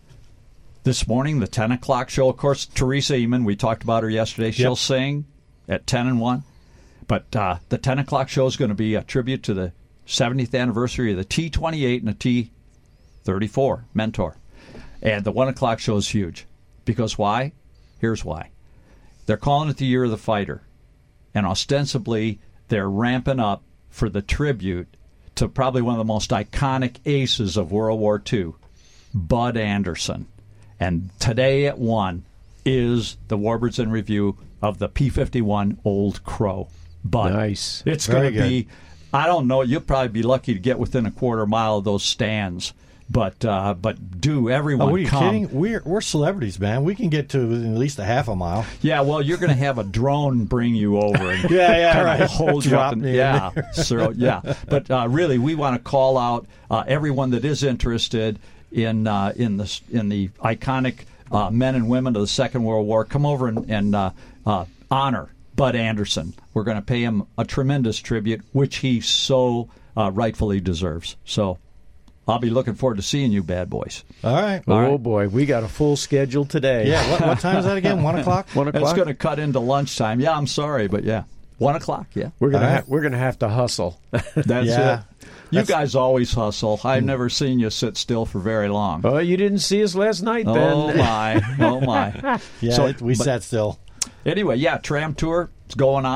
This morning, the ten o'clock show. Of course, Teresa Eamon, we talked about her yesterday. She'll Yep. sing at ten and one. But uh, the ten o'clock show is going to be a tribute to the seventieth anniversary of the T twenty-eight and the T thirty-four Mentor. And the one o'clock show is huge. Because why? Here's why. They're calling it the Year of the Fighter. And ostensibly, they're ramping up for the tribute to probably one of the most iconic aces of World War Two, Bud Anderson. And today at one is the Warbirds in Review of the P fifty-one Old Crow. Bud. Nice. It's Very going to be, I don't know, you'll probably be lucky to get within a quarter mile of those stands. But uh, but do everyone Oh, what are you come. kidding? We're we're celebrities, man. We can get to at least a half a mile. Yeah, well, you're going to have a drone bring you over and Yeah, yeah, kinda right. hold you Drop up. And, me in yeah, there. so yeah. But uh, really, we want to call out uh, everyone that is interested in uh, in the in the iconic uh, men and women of the Second World War. Come over and, and uh, uh, honor Bud Anderson. We're going to pay him a tremendous tribute, which he so uh, rightfully deserves. So. I'll be looking forward to seeing you, bad boys. All right. Oh, right. boy. We got a full schedule today. Yeah. What, what time is that again? One o'clock. One It's o'clock. going to cut into lunchtime. Yeah, I'm sorry, but yeah. One o'clock, yeah. We're gonna All right. ha- we're gonna have to hustle. That's Yeah. it. You guys always hustle. I've never seen you sit still for very long. Oh, you didn't see us last night, then. Oh, my. Oh, my. Yeah, So, it- we but sat still. Anyway, yeah, tram tour is going on.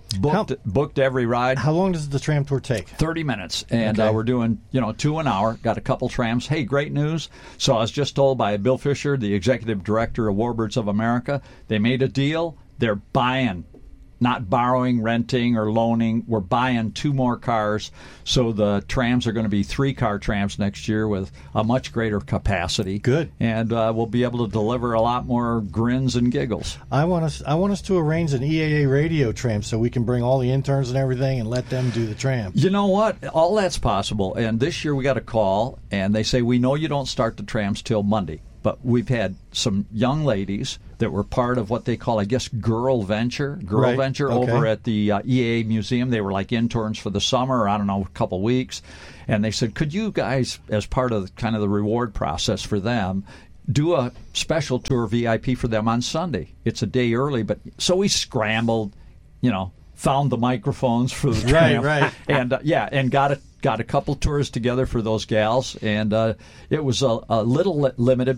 booked How- booked every ride. How long does the tram tour take? thirty minutes, and Okay. uh, we're doing, you know, two an hour. Got a couple trams. Hey, great news. So I was just told by Bill Fisher, the executive director of Warbirds of America, they made a deal. They're buying, not borrowing, renting, or loaning. We're buying two more cars. So the trams are going to be three-car trams next year with a much greater capacity. Good. And uh, we'll be able to deliver a lot more grins and giggles. I want us. I want us to arrange an E A A radio tram so we can bring all the interns and everything and let them do the tram. You know what? All that's possible. And this year we got a call, and they say, we know you don't start the trams till Monday. But we've had some young ladies that were part of what they call, I guess, Girl Venture, Girl Right. Venture Okay. over at the uh, E A A Museum. They were like interns for the summer, or I don't know, a couple weeks. And they said, could you guys, as part of kind of the reward process for them, do a special tour V I P for them on Sunday? It's a day early, but so we scrambled, you know, found the microphones for the Right, tram, right. and uh, yeah, and got a got a couple tours together for those gals, and uh, it was a, a little li- limited